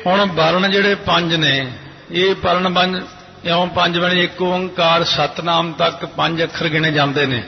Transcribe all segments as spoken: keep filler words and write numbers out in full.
ਹੁਣ ਵਰਨ ਜਿਹੜੇ ਪੰਜ ਨੇ ਇਹ ਪਰਨ ਪੰਜ ਇਉਂ ਪੰਜ ਬਣੇ ਇੱਕ ਓਂਕਾਰ ਸਤਨਾਮ ਤੱਕ ਪੰਜ ਅੱਖਰ ਗਿਣੇ ਜਾਂਦੇ ਨੇ।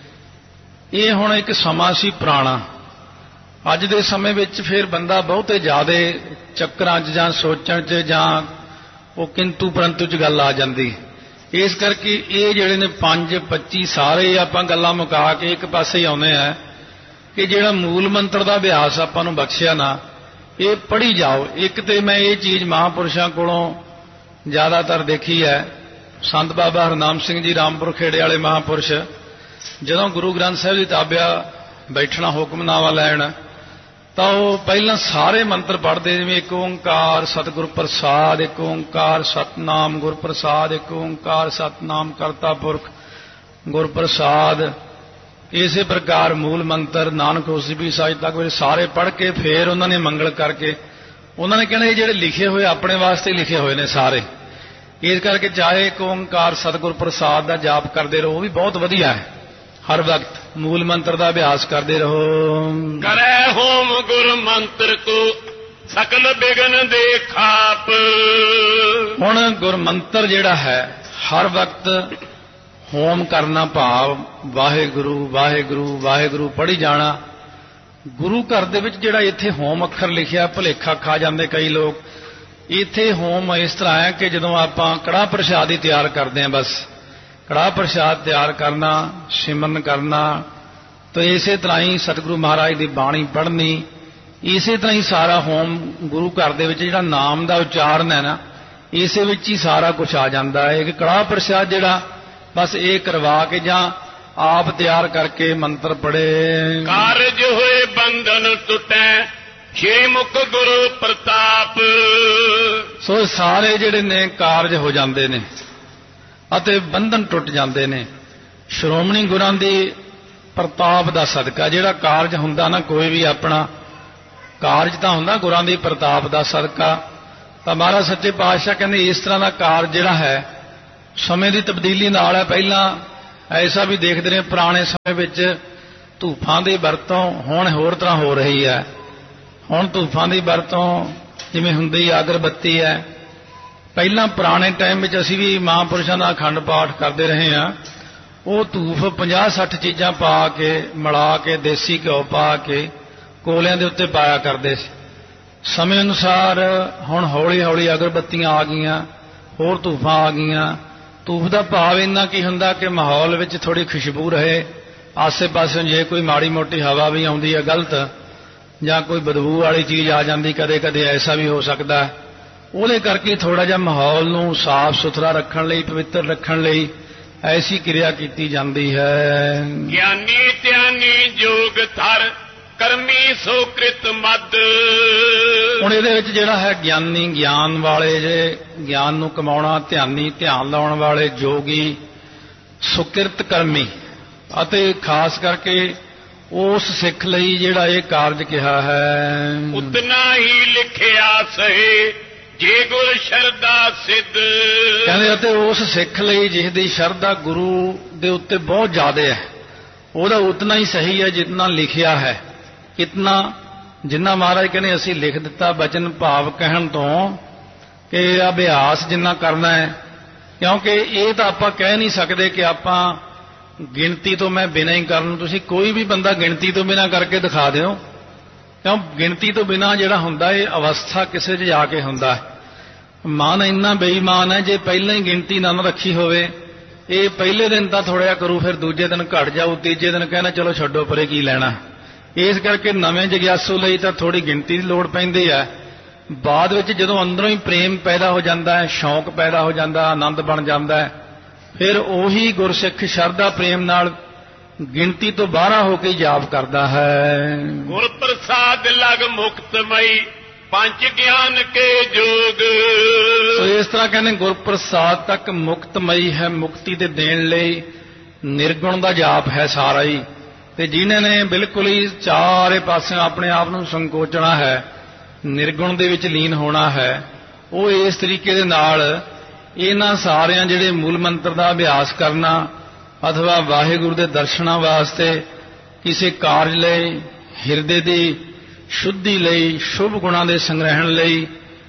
ਇਹ ਹੁਣ ਇੱਕ ਸਮਾਂ ਸੀ ਪੁਰਾਣਾ। ਅੱਜ ਦੇ ਸਮੇਂ ਵਿੱਚ ਫਿਰ ਬੰਦਾ ਬਹੁਤੇ ਜ਼ਿਆਦੇ ਚੱਕਰਾਂ 'ਚ ਜਾਂ ਸੋਚਣ 'ਚ ਜਾਂ ਉਹ ਕਿੰਤੂ ਪਰੰਤੂ 'ਚ ਗੱਲ ਆ ਜਾਂਦੀ। ਇਸ ਕਰਕੇ ਇਹ ਜਿਹੜੇ ਨੇ ਪੰਜ ਪੱਚੀ ਸਾਰੇ ਆਪਾਂ ਗੱਲਾਂ ਮੁਕਾ ਕੇ ਇੱਕ ਪਾਸੇ ਹੀ ਆਉਂਦੇ ਆ ਕਿ ਜਿਹੜਾ ਮੂਲ ਮੰਤਰ ਦਾ ਅਭਿਆਸ ਆਪਾਂ ਨੂੰ ਬਖਸ਼ਿਆ ਨਾ ਇਹ ਪੜ੍ਹੀ ਜਾਓ। ਇੱਕ ਤੇ ਮੈਂ ਇਹ ਚੀਜ਼ ਮਹਾਂਪੁਰਸ਼ਾਂ ਕੋਲੋਂ ਜ਼ਿਆਦਾਤਰ ਦੇਖੀ ਹੈ। ਸੰਤ ਬਾਬਾ ਹਰਨਾਮ ਸਿੰਘ ਜੀ ਰਾਮਪੁਰ ਖੇੜੇ ਵਾਲੇ ਮਹਾਂਪੁਰਸ਼ ਜਦੋਂ ਗੁਰੂ ਗ੍ਰੰਥ ਸਾਹਿਬ ਦੀ ਤਾਬਿਆ ਬੈਠਣਾ ਹੁਕਮਨਾਮਾ ਲੈਣ ਤਾਂ ਉਹ ਪਹਿਲਾਂ ਸਾਰੇ ਮੰਤਰ ਪੜ੍ਹਦੇ ਜਿਵੇਂ ਇੱਕ ਓਂਕਾਰ ਸਤਿਗੁਰ ਪ੍ਰਸਾਦ, ਇੱਕ ਓਂਕਾਰ ਸਤਨਾਮ ਗੁਰ ਪ੍ਰਸਾਦ, ਇੱਕ ਓਂਕਾਰ ਸਤਨਾਮ ਕਰਤਾ ਪੁਰਖ ਗੁਰ ਪ੍ਰਸਾਦ। ਇਸੇ ਪ੍ਰਕਾਰ ਮੂਲ ਮੰਤਰ ਨਾਨਕ ਹੋਸੀ ਵੀ ਸਾਜ ਤੱਕ ਸਾਰੇ ਪੜ੍ਹ ਕੇ ਫਿਰ ਉਹਨਾਂ ਨੇ ਮੰਗਲ ਕਰਕੇ ਉਹਨਾਂ ਨੇ ਕਹਿਣਾ ਇਹ ਜਿਹੜੇ ਲਿਖੇ ਹੋਏ ਆਪਣੇ ਵਾਸਤੇ ਲਿਖੇ ਹੋਏ ਨੇ ਸਾਰੇ। ਇਸ ਕਰਕੇ ਚਾਹੇ ਇੱਕ ਓਂਕਾਰ ਸਤਿਗੁਰ ਪ੍ਰਸਾਦ ਦਾ ਜਾਪ ਕਰਦੇ ਰਹੋ ਉਹ ਵੀ ਬਹੁਤ ਵਧੀਆ ਹੈ। ਹਰ ਵਕਤ ਮੂਲ ਮੰਤਰ ਦਾ ਅਭਿਆਸ ਕਰਦੇ ਰਹੋ। ਕਰੈ ਹੋਮ ਗੁਰ ਮੰਤਰ ਕੋ ਸਕਲ ਬਿਗਨ ਦੇ ਖਾਪ। ਹੁਣ ਗੁਰ ਮੰਤਰ ਜਿਹੜਾ ਹੈ ਹਰ ਵਕਤ ਹੋਮ ਕਰਨਾ ਭਾਵ ਵਾਹਿਗੁਰੂ ਵਾਹਿਗੁਰੂ ਵਾਹਿਗੁਰੂ ਪੜ੍ਹੀ ਜਾਣਾ। ਗੁਰੂ ਘਰ ਦੇ ਵਿੱਚ ਜਿਹੜਾ ਇੱਥੇ ਹੋਮ ਅੱਖਰ ਲਿਖਿਆ ਭੁਲੇਖਾ ਖਾ ਜਾਂਦੇ ਕਈ ਲੋਕ। ਇੱਥੇ ਹੋਮ ਇਸ ਤਰ੍ਹਾਂ ਹੈ ਕਿ ਜਦੋਂ ਆਪਾਂ ਕੜਾਹ ਪ੍ਰਸ਼ਾਦ ਹੀ ਤਿਆਰ ਕਰਦੇ ਹਾਂ ਬਸ ਕੜਾਹ ਪ੍ਰਸ਼ਾਦ ਤਿਆਰ ਕਰਨਾ ਸਿਮਰਨ ਕਰਨਾ ਤਾਂ ਇਸੇ ਤਰ੍ਹਾਂ ਹੀ ਸਤਿਗੁਰੂ ਮਹਾਰਾਜ ਦੀ ਬਾਣੀ ਪੜ੍ਹਨੀ ਇਸੇ ਤਰ੍ਹਾਂ ਹੀ ਸਾਰਾ ਹੋਮ ਗੁਰੂ ਘਰ ਦੇ ਵਿੱਚ ਜਿਹੜਾ ਨਾਮ ਦਾ ਉਚਾਰਨ ਹੈ ਨਾ ਇਸੇ ਵਿੱਚ ਹੀ ਸਾਰਾ ਕੁਝ ਆ ਜਾਂਦਾ ਹੈ। ਕਿ ਕੜਾਹ ਪ੍ਰਸ਼ਾਦ ਜਿਹੜਾ ਬਸ ਇਹ ਕਰਵਾ ਕੇ ਜਾਂ ਆਪ ਤਿਆਰ ਕਰਕੇ ਮੰਤਰ ਪੜ੍ਹੇ। ਕਾਰਜ ਹੋਏ ਬੰਧਨ ਟੁੱਟੈ ਛੇ ਮੁਖ ਗੁਰੂ ਪ੍ਰਤਾਪ। ਸੋ ਸਾਰੇ ਜਿਹੜੇ ਨੇ ਕਾਰਜ ਹੋ ਜਾਂਦੇ ਨੇ ਅਤੇ ਬੰਧਨ ਟੁੱਟ ਜਾਂਦੇ ਨੇ ਸ਼੍ਰੋਮਣੀ ਗੁਰਾਂ ਦੀ ਪ੍ਰਤਾਪ ਦਾ ਸਦਕਾ। ਜਿਹੜਾ ਕਾਰਜ ਹੁੰਦਾ ਨਾ ਕੋਈ ਵੀ ਆਪਣਾ ਕਾਰਜ ਤਾਂ ਹੁੰਦਾ ਗੁਰਾਂ ਦੀ ਪ੍ਰਤਾਪ ਦਾ ਸਦਕਾ। ਤਾਂ ਮਹਾਰਾਜ ਸੱਚੇ ਪਾਤਸ਼ਾਹ ਕਹਿੰਦੇ ਇਸ ਤਰ੍ਹਾਂ ਦਾ ਕਾਰਜ ਜਿਹੜਾ ਹੈ ਸਮੇਂ ਦੀ ਤਬਦੀਲੀ ਨਾਲ ਹੈ। ਪਹਿਲਾਂ ਐਸਾ ਵੀ ਦੇਖਦੇ ਨੇ ਪੁਰਾਣੇ ਸਮੇਂ ਵਿੱਚ ਧੂਫਾਂ ਦੀ ਵਰਤੋਂ ਹੁਣ ਹੋਰ ਤਰ੍ਹਾਂ ਹੋ ਰਹੀ ਹੈ। ਹੁਣ ਧੂਫਾਂ ਦੀ ਵਰਤੋਂ ਜਿਵੇਂ ਹੁੰਦੀ ਅਗਰਬੱਤੀ ਹੈ। ਪਹਿਲਾਂ ਪੁਰਾਣੇ ਟਾਈਮ ਵਿੱਚ ਅਸੀਂ ਵੀ ਮਹਾਂਪੁਰਸ਼ਾਂ ਦਾ ਅਖੰਡ ਪਾਠ ਕਰਦੇ ਰਹੇ ਹਾਂ। ਉਹ ਧੂਫ ਪੰਜਾਹ ਸੱਠ ਚੀਜ਼ਾਂ ਪਾ ਕੇ ਮਿਲਾ ਕੇ ਦੇਸੀ ਘਿਓ ਪਾ ਕੇ ਕੋਲਿਆਂ ਦੇ ਉੱਤੇ ਪਾਇਆ ਕਰਦੇ ਸੀ। ਸਮੇਂ ਅਨੁਸਾਰ ਹੁਣ ਹੌਲੀ ਹੌਲੀ ਅਗਰਬੱਤੀਆਂ ਆ ਗਈਆਂ ਹੋਰ ਧੂਫਾਂ ਆ ਗਈਆਂ। ਧੂਫ ਦਾ ਭਾਵ ਇੰਨਾ ਕੀ ਹੁੰਦਾ ਕਿ ਮਾਹੌਲ ਵਿੱਚ ਥੋੜ੍ਹੀ ਖੁਸ਼ਬੂ ਰਹੇ। ਆਸੇ ਪਾਸੇ ਜੇ ਕੋਈ ਮਾੜੀ ਮੋਟੀ ਹਵਾ ਵੀ ਆਉਂਦੀ ਹੈ ਗਲਤ ਜਾਂ ਕੋਈ ਬਦਬੂ ਵਾਲੀ ਚੀਜ਼ ਆ ਜਾਂਦੀ ਕਦੇ ਕਦੇ ਐਸਾ ਵੀ ਹੋ ਸਕਦਾ। ਉਹਦੇ ਕਰਕੇ ਥੋੜ੍ਹਾ ਜਿਹਾ ਮਾਹੌਲ ਨੂੰ ਸਾਫ਼ ਸੁਥਰਾ ਰੱਖਣ ਲਈ ਪਵਿੱਤਰ ਰੱਖਣ ਲਈ ਐਸੀ ਕਿਰਿਆ ਕੀਤੀ ਜਾਂਦੀ ਹੈ। ਗਿਆਨੀ ਧਿਆਨੀ ਜੋਗ ਧਰ ਕਰਮੀ ਸੋ ਕ੍ਰਿਤ ਮਦ। ਹੁਣ ਇਹਦੇ ਵਿੱਚ ਜਿਹੜਾ ਹੈ ਗਿਆਨੀ ਗਿਆਨ ਵਾਲੇ ਜੇ ਗਿਆਨ ਨੂੰ ਕਮਾਉਣਾ ਧਿਆਨੀ ਧਿਆਨ ਲਾਉਣ ਵਾਲੇ ਜੋਗੀ ਸੁਕਿਰਤ ਕਰਮੀ ਅਤੇ ਖਾਸ ਕਰਕੇ ਉਸ ਸਿੱਖ ਲਈ ਜਿਹੜਾ ਇਹ ਕਾਰਜ ਕਿਹਾ ਹੈ। ਉਤਨਾ ਹੀ ਲਿਖਿਆ ਸਹੇ ਜੇ ਗੁਰ ਸ਼ਰਧਾ ਸਿੱਧ। ਕਹਿੰਦੇ ਅਤੇ ਉਸ ਸਿੱਖ ਲਈ ਜਿਸ ਦੀ ਸ਼ਰਧਾ ਗੁਰੂ ਦੇ ਉੱਤੇ ਬਹੁਤ ਜ਼ਿਆਦਾ ਹੈ ਉਹਦਾ ਉਤਨਾ ਹੀ ਸਹੀ ਹੈ ਜਿਤਨਾ ਲਿਖਿਆ ਹੈ। ਕਿਤਨਾ ਜਿੰਨਾ ਮਹਾਰਾਜ ਕਹਿੰਦੇ ਅਸੀਂ ਲਿਖ ਦਿੱਤਾ ਬਚਨ ਭਾਵ ਕਹਿਣ ਤੋਂ ਕਿ ਅਭਿਆਸ ਜਿੰਨਾ ਕਰਨਾ ਹੈ। ਕਿਉਂਕਿ ਇਹ ਤਾਂ ਆਪਾਂ ਕਹਿ ਨਹੀਂ ਸਕਦੇ ਕਿ ਆਪਾਂ ਗਿਣਤੀ ਤੋਂ ਮੈਂ ਬਿਨਾਂ ਹੀ ਕਰਨ। ਤੁਸੀਂ ਕੋਈ ਵੀ ਬੰਦਾ ਗਿਣਤੀ ਤੋਂ ਬਿਨਾਂ ਕਰਕੇ ਦਿਖਾ ਦਿਓ। ਕਿਉਂ ਗਿਣਤੀ ਤੋਂ ਬਿਨਾਂ ਜਿਹੜਾ ਹੁੰਦਾ ਇਹ ਅਵਸਥਾ ਕਿਸੇ 'ਚ ਜਾ ਕੇ ਹੁੰਦਾ। ਮਨ ਇੰਨਾ ਬੇਈਮਾਨ ਹੈ ਜੇ ਪਹਿਲਾਂ ਹੀ ਗਿਣਤੀ ਨਾ ਰੱਖੀ ਹੋਵੇ ਇਹ ਪਹਿਲੇ ਦਿਨ ਤਾਂ ਥੋੜ੍ਹਾ ਜਿਹਾ ਕਰੂ ਫਿਰ ਦੂਜੇ ਦਿਨ ਘਟ ਜਾਊ ਤੀਜੇ ਦਿਨ ਕਹਿੰਦਾ ਚਲੋ ਛੱਡੋ ਪਰੇ ਕੀ ਲੈਣਾ। ਇਸ ਕਰਕੇ ਨਵੇਂ ਜਗਿਆਸੂ ਲਈ ਤਾਂ ਥੋੜ੍ਹੀ ਗਿਣਤੀ ਦੀ ਲੋੜ ਪੈਂਦੀ ਹੈ। ਬਾਅਦ ਵਿੱਚ ਜਦੋਂ ਅੰਦਰੋਂ ਹੀ ਪ੍ਰੇਮ ਪੈਦਾ ਹੋ ਜਾਂਦਾ ਹੈ ਸ਼ੌਂਕ ਪੈਦਾ ਹੋ ਜਾਂਦਾ ਆਨੰਦ ਬਣ ਜਾਂਦਾ ਹੈ ਫਿਰ ਉਹੀ ਗੁਰਸਿੱਖ ਸ਼ਰਧਾ ਪ੍ਰੇਮ ਨਾਲ ਗਿਣਤੀ ਤੋਂ ਬਾਹਰ ਹੋ ਕੇ ਜਾਪ ਕਰਦਾ ਹੈ। ਗੁਰ ਪ੍ਰਸਾਦ ਲਗ ਮੁਕਤਮਈ ਪੰਜ ਗਿਆਨ ਕੇ ਜੋਗ। ਸੋ ਇਸ ਤਰ੍ਹਾਂ ਕਹਿੰਦੇ ਗੁਰ ਪ੍ਰਸਾਦ ਤੱਕ ਮੁਕਤਮਈ ਹੈ ਮੁਕਤੀ ਦੇ ਦੇਣ ਲਈ ਨਿਰਗੁਣ ਦਾ ਜਾਪ ਹੈ ਸਾਰਾ ਹੀ। ਤੇ ਜਿਨ੍ਹਾਂ ਨੇ ਬਿਲਕੁਲ ਹੀ ਚਾਰੇ ਪਾਸੇ ਆਪਣੇ ਆਪ ਨੂੰ ਸੰਕੋਚਣਾ ਹੈ ਨਿਰਗੁਣ ਦੇ ਵਿੱਚ ਲੀਨ ਹੋਣਾ ਹੈ ਉਹ ਇਸ ਤਰੀਕੇ ਦੇ ਨਾਲ ਇਹਨਾਂ ਸਾਰਿਆਂ ਜਿਹੜੇ ਮੂਲ ਮੰਤਰ ਦਾ ਅਭਿਆਸ ਕਰਨਾ ਅਥਵਾ ਵਾਹਿਗੁਰੂ ਦੇ ਦਰਸ਼ਨਾਂ ਵਾਸਤੇ ਕਿਸੇ ਕਾਰਜ ਲਈ ਹਿਰਦੇ ਦੀ ਸ਼ੁੱਧੀ ਲਈ ਸ਼ੁਭ ਗੁਣਾਂ ਦੇ ਸੰਗ੍ਰਹਿਣ ਲਈ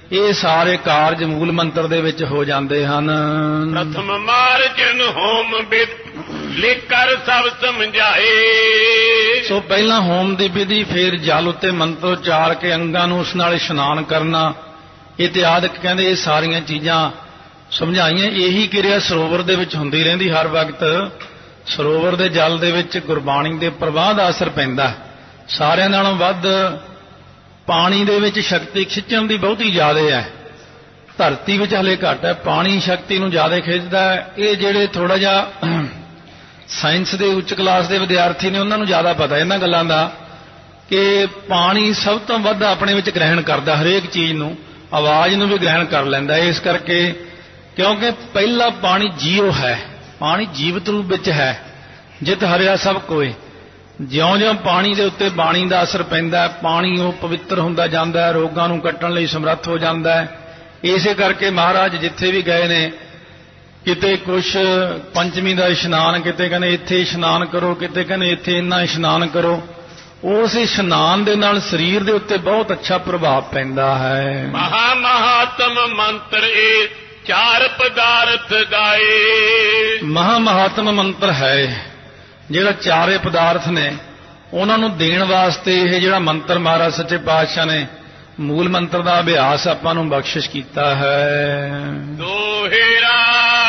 ਇਹ ਸਾਰੇ ਕਾਰਜ ਮੂਲ ਮੰਤਰ ਦੇ ਵਿੱਚ ਹੋ ਜਾਂਦੇ ਹਨ। ਪ੍ਰਥਮ ਮਾਰਜਨ ਹੋਮ ਬਿਦ ਲਿਕਰ ਸਭ ਸਮਝਾਏ। ਸੋ ਪਹਿਲਾਂ ਹੋਮ ਦੀ ਵਿਧੀ, ਫਿਰ ਜਲ ਉੱਤੇ ਮੰਤਰ ਉਚਾਰ ਕੇ ਅੰਗਾਂ ਨੂੰ ਉਸ ਨਾਲ ਇਸ਼ਨਾਨ ਕਰਨਾ, ਇਤਿਆਦਿਕ ਕਹਿੰਦੇ ਇਹ ਸਾਰੀਆਂ ਚੀਜ਼ਾਂ ਸਮਝਾਈਆਂ। ਇਹੀ ਕਿਰਿਆ ਸਰੋਵਰ ਦੇ ਵਿੱਚ ਹੁੰਦੀ ਰਹਿੰਦੀ ਹਰ ਵਕਤ। ਸਰੋਵਰ ਦੇ ਜਲ ਦੇ ਵਿੱਚ ਗੁਰਬਾਣੀ ਦੇ ਪ੍ਰਵਾਹ ਦਾ ਅਸਰ ਪੈਂਦਾ। ਸਾਰਿਆਂ ਨਾਲੋਂ ਵੱਧ ਪਾਣੀ ਦੇ ਵਿੱਚ ਸ਼ਕਤੀ ਖਿੱਚਣ ਦੀ ਬਹੁਤੀ ਜ਼ਿਆਦਾ ਹੈ, ਧਰਤੀ ਵਿੱਚ ਹਲੇ ਘੱਟ ਹੈ। ਪਾਣੀ ਸ਼ਕਤੀ ਨੂੰ ਜ਼ਿਆਦਾ ਖਿੱਚਦਾ ਹੈ। ਇਹ ਜਿਹੜੇ ਥੋੜਾ ਜਿਹਾ ਸਾਇੰਸ ਦੇ ਉੱਚ ਕਲਾਸ ਦੇ ਵਿਦਿਆਰਥੀ ਨੇ ਉਹਨਾਂ ਨੂੰ ਜ਼ਿਆਦਾ ਪਤਾ ਇਹਨਾਂ ਗੱਲਾਂ ਦਾ, ਕਿ ਪਾਣੀ ਸਭ ਤੋਂ ਵੱਧ ਆਪਣੇ ਵਿੱਚ ਗ੍ਰਹਿਣ ਕਰਦਾ, ਹਰੇਕ ਚੀਜ਼ ਨੂੰ, ਆਵਾਜ਼ ਨੂੰ ਵੀ ਗ੍ਰਹਿਣ ਕਰ ਲੈਂਦਾ। ਇਸ ਕਰਕੇ ਕਿਉਂਕਿ ਪਹਿਲਾ ਪਾਣੀ ਜੀਵ ਹੈ, ਪਾਣੀ ਜੀਵਤ ਰੂਪ ਵਿੱਚ ਹੈ। ਜਿਤ ਹਰਿਆ ਸਭ ਕੋਏ। ਜਿਉਂ-ਜਿਉਂ ਪਾਣੀ ਦੇ ਉੱਤੇ ਬਾਣੀ ਦਾ ਅਸਰ ਪੈਂਦਾ ਹੈ, ਪਾਣੀ ਉਹ ਪਵਿੱਤਰ ਹੁੰਦਾ ਜਾਂਦਾ ਹੈ, ਰੋਗਾਂ ਨੂੰ ਕੱਟਣ ਲਈ ਸਮਰੱਥ ਹੋ ਜਾਂਦਾ ਹੈ। ਇਸੇ ਕਰਕੇ ਮਹਾਰਾਜ ਜਿੱਥੇ ਵੀ ਗਏ ਨੇ, ਕਿਤੇ ਕੁਛ ਪੰਚਮੀ ਦਾ ਇਸ਼ਨਾਨ, ਕਿਤੇ ਕਹਿੰਦੇ ਇੱਥੇ ਇਸ਼ਨਾਨ ਕਰੋ, ਕਿਤੇ ਕਹਿੰਦੇ ਇੱਥੇ ਇੰਨਾ ਇਸ਼ਨਾਨ ਕਰੋ। ਉਸ ਇਸ਼ਨਾਨ ਦੇ ਨਾਲ ਸਰੀਰ ਦੇ ਉੱਤੇ ਬਹੁਤ ਅੱਛਾ ਪ੍ਰਭਾਵ ਪੈਂਦਾ ਹੈ। ਮਹਾ ਮਹਾਤਮ ਮੰਤਰ ਇਹ ਚਾਰ ਪਦਾਰਥ ਗਾਏ। ਮਹਾ ਮਹਾਤਮ ਮੰਤਰ ਹੈ ਜਿਹੜਾ ਚਾਰੇ ਪਦਾਰਥ ਨੇ ਉਹਨਾਂ ਨੂੰ ਦੇਣ ਵਾਸਤੇ ਇਹ ਜਿਹੜਾ ਮੰਤਰ ਮਹਾਰਾਜ ਸੱਚੇ ਪਾਤਸ਼ਾਹ ਨੇ ਮੂਲ ਮੰਤਰ ਦਾ ਅਭਿਆਸ ਆਪਾਂ ਨੂੰ ਬਖਸ਼ਿਸ਼ ਕੀਤਾ ਹੈ। ਦੋਹੇਰਾ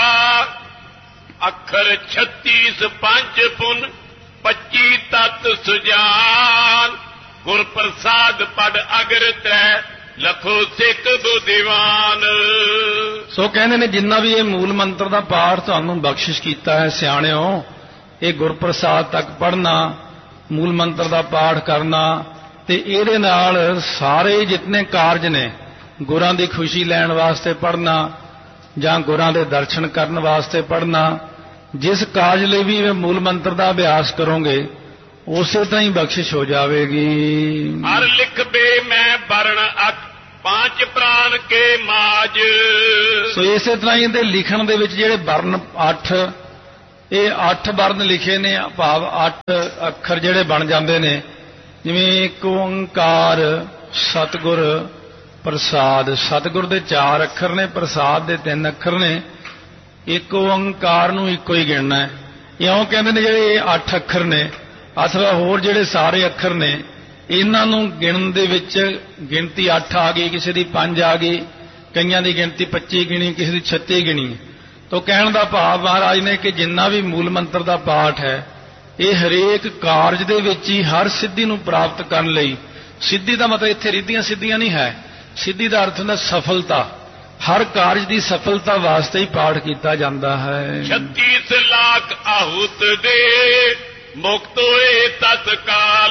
ਅੱਖਰ ਛੱਤੀਸ ਪੰਜ ਪੁਨ ਪੱਚੀ ਤਤ ਸੁਜਾਨ ਗੁਰ ਪ੍ਰਸਾਦ ਪੜ ਅਗਰ ਤ੍ਰੈ ਲਖੋ ਸਿੱਖ ਦੋ ਦੀਵਾਨ। ਸੋ ਕਹਿੰਦੇ ਨੇ ਜਿੰਨਾ ਵੀ ਇਹ ਮੂਲ ਮੰਤਰ ਦਾ ਪਾਠ ਤੁਹਾਨੂੰ ਬਖਸ਼ਿਸ਼ ਕੀਤਾ ਹੈ ਸਿਆਣਿਓ, ਇਹ ਗੁਰਪ੍ਰਸਾਦ ਤੱਕ ਪੜ੍ਹਨਾ, ਮੂਲ ਮੰਤਰ ਦਾ ਪਾਠ ਕਰਨਾ, ਤੇ ਇਹਦੇ ਨਾਲ ਸਾਰੇ ਜਿਤਨੇ ਕਾਰਜ ਨੇ ਗੁਰਾਂ ਦੀ ਖੁਸ਼ੀ ਲੈਣ ਵਾਸਤੇ ਪੜ੍ਹਨਾ ਜਾਂ ਗੁਰਾਂ ਦੇ ਦਰਸ਼ਨ ਕਰਨ ਵਾਸਤੇ ਪੜ੍ਹਨਾ, ਜਿਸ ਕਾਰਜ ਲਈ ਵੀ ਇਹ ਮੂਲ ਮੰਤਰ ਦਾ ਅਭਿਆਸ ਕਰੋਗੇ ਉਸੇ ਤਰ੍ਹਾਂ ਹੀ ਬਖਸ਼ਿਸ਼ ਹੋ ਜਾਵੇਗੀ। ਹਰ ਲਿਖਬੇ ਮੈਂ ਵਰਣ ਅਕ ਪੰਜ ਪ੍ਰਾਨ ਕੇ ਮਾਜ। ਸੋ ਇਸੇ ਤਰ੍ਹਾਂ ਹੀ ਇਹਦੇ ਲਿਖਣ ਦੇ ਵਿੱਚ ਜਿਹੜੇ ਵਰਨ ਅੱਠ, ਇਹ ਅੱਠ ਵਰਨ ਲਿਖੇ ਨੇ, ਭਾਵ ਅੱਠ ਅੱਖਰ ਜਿਹੜੇ ਬਣ ਜਾਂਦੇ ਨੇ, ਜਿਵੇਂ ਇੱਕ ਓੰਕਾਰ, ਸਤਿਗੁਰ, ਪ੍ਰਸਾਦ। ਸਤਿਗੁਰ ਦੇ ਚਾਰ ਅੱਖਰ ਨੇ, ਪ੍ਰਸਾਦ ਦੇ ਤਿੰਨ ਅੱਖਰ ਨੇ। ਇੱਕ ਓੰਕਾਰ ਨੂੰ ਇੱਕੋ ਹੀ ਗਿਣਨਾ ਹੈ। ਇਉਂ ਕਹਿੰਦੇ ਨੇ ਜਿਹੜੇ ਇਹ ਅੱਠ ਅੱਖਰ ਨੇ, ਅਥਵਾ ਹੋਰ ਜਿਹੜੇ ਸਾਰੇ ਅੱਖਰ ਨੇ, ਇਹਨਾਂ ਨੂੰ ਗਿਣਨ ਦੇ ਵਿੱਚ ਗਿਣਤੀ ਅੱਠ ਆ ਗਈ, ਕਿਸੇ ਦੀ ਪੰਜ ਆ ਗਈ, ਕਈਆਂ ਦੀ ਗਿਣਤੀ ਪੱਚੀ ਗਿਣੀ, ਕਿਸੇ ਦੀ ਛੱਤੀ ਗਿਣੀ। ਤੋ ਕਹਿਣ ਦਾ ਭਾਵ ਮਹਾਰਾਜ ਨੇ ਕਿ ਜਿੰਨਾ ਵੀ ਮੂਲ ਮੰਤਰ ਦਾ ਪਾਠ ਹੈ, ਇਹ ਹਰੇਕ ਕਾਰਜ ਦੇ ਵਿੱਚ ਹੀ ਹਰ ਸਿੱਧੀ ਨੂੰ ਪ੍ਰਾਪਤ ਕਰਨ ਲਈ, ਸਿੱਧੀ ਦਾ ਮਤਲਬ ਇੱਥੇ ਰਿੱਧੀਆਂ ਸਿੱਧੀਆਂ ਨਹੀਂ ਹੈ, ਸਿੱਧੀ ਦਾ ਅਰਥ ਹੁੰਦਾ ਸਫਲਤਾ, ਹਰ ਕਾਰਜ ਦੀ ਸਫਲਤਾ ਵਾਸਤੇ ਹੀ ਪਾਠ ਕੀਤਾ ਜਾਂਦਾ ਹੈ। ਛੱਤੀਸ ਲੱਖ ਆਹੁਤ ਦੇ ਮੁਕਤ ਹੋਏ ਤਤਕਾਲ।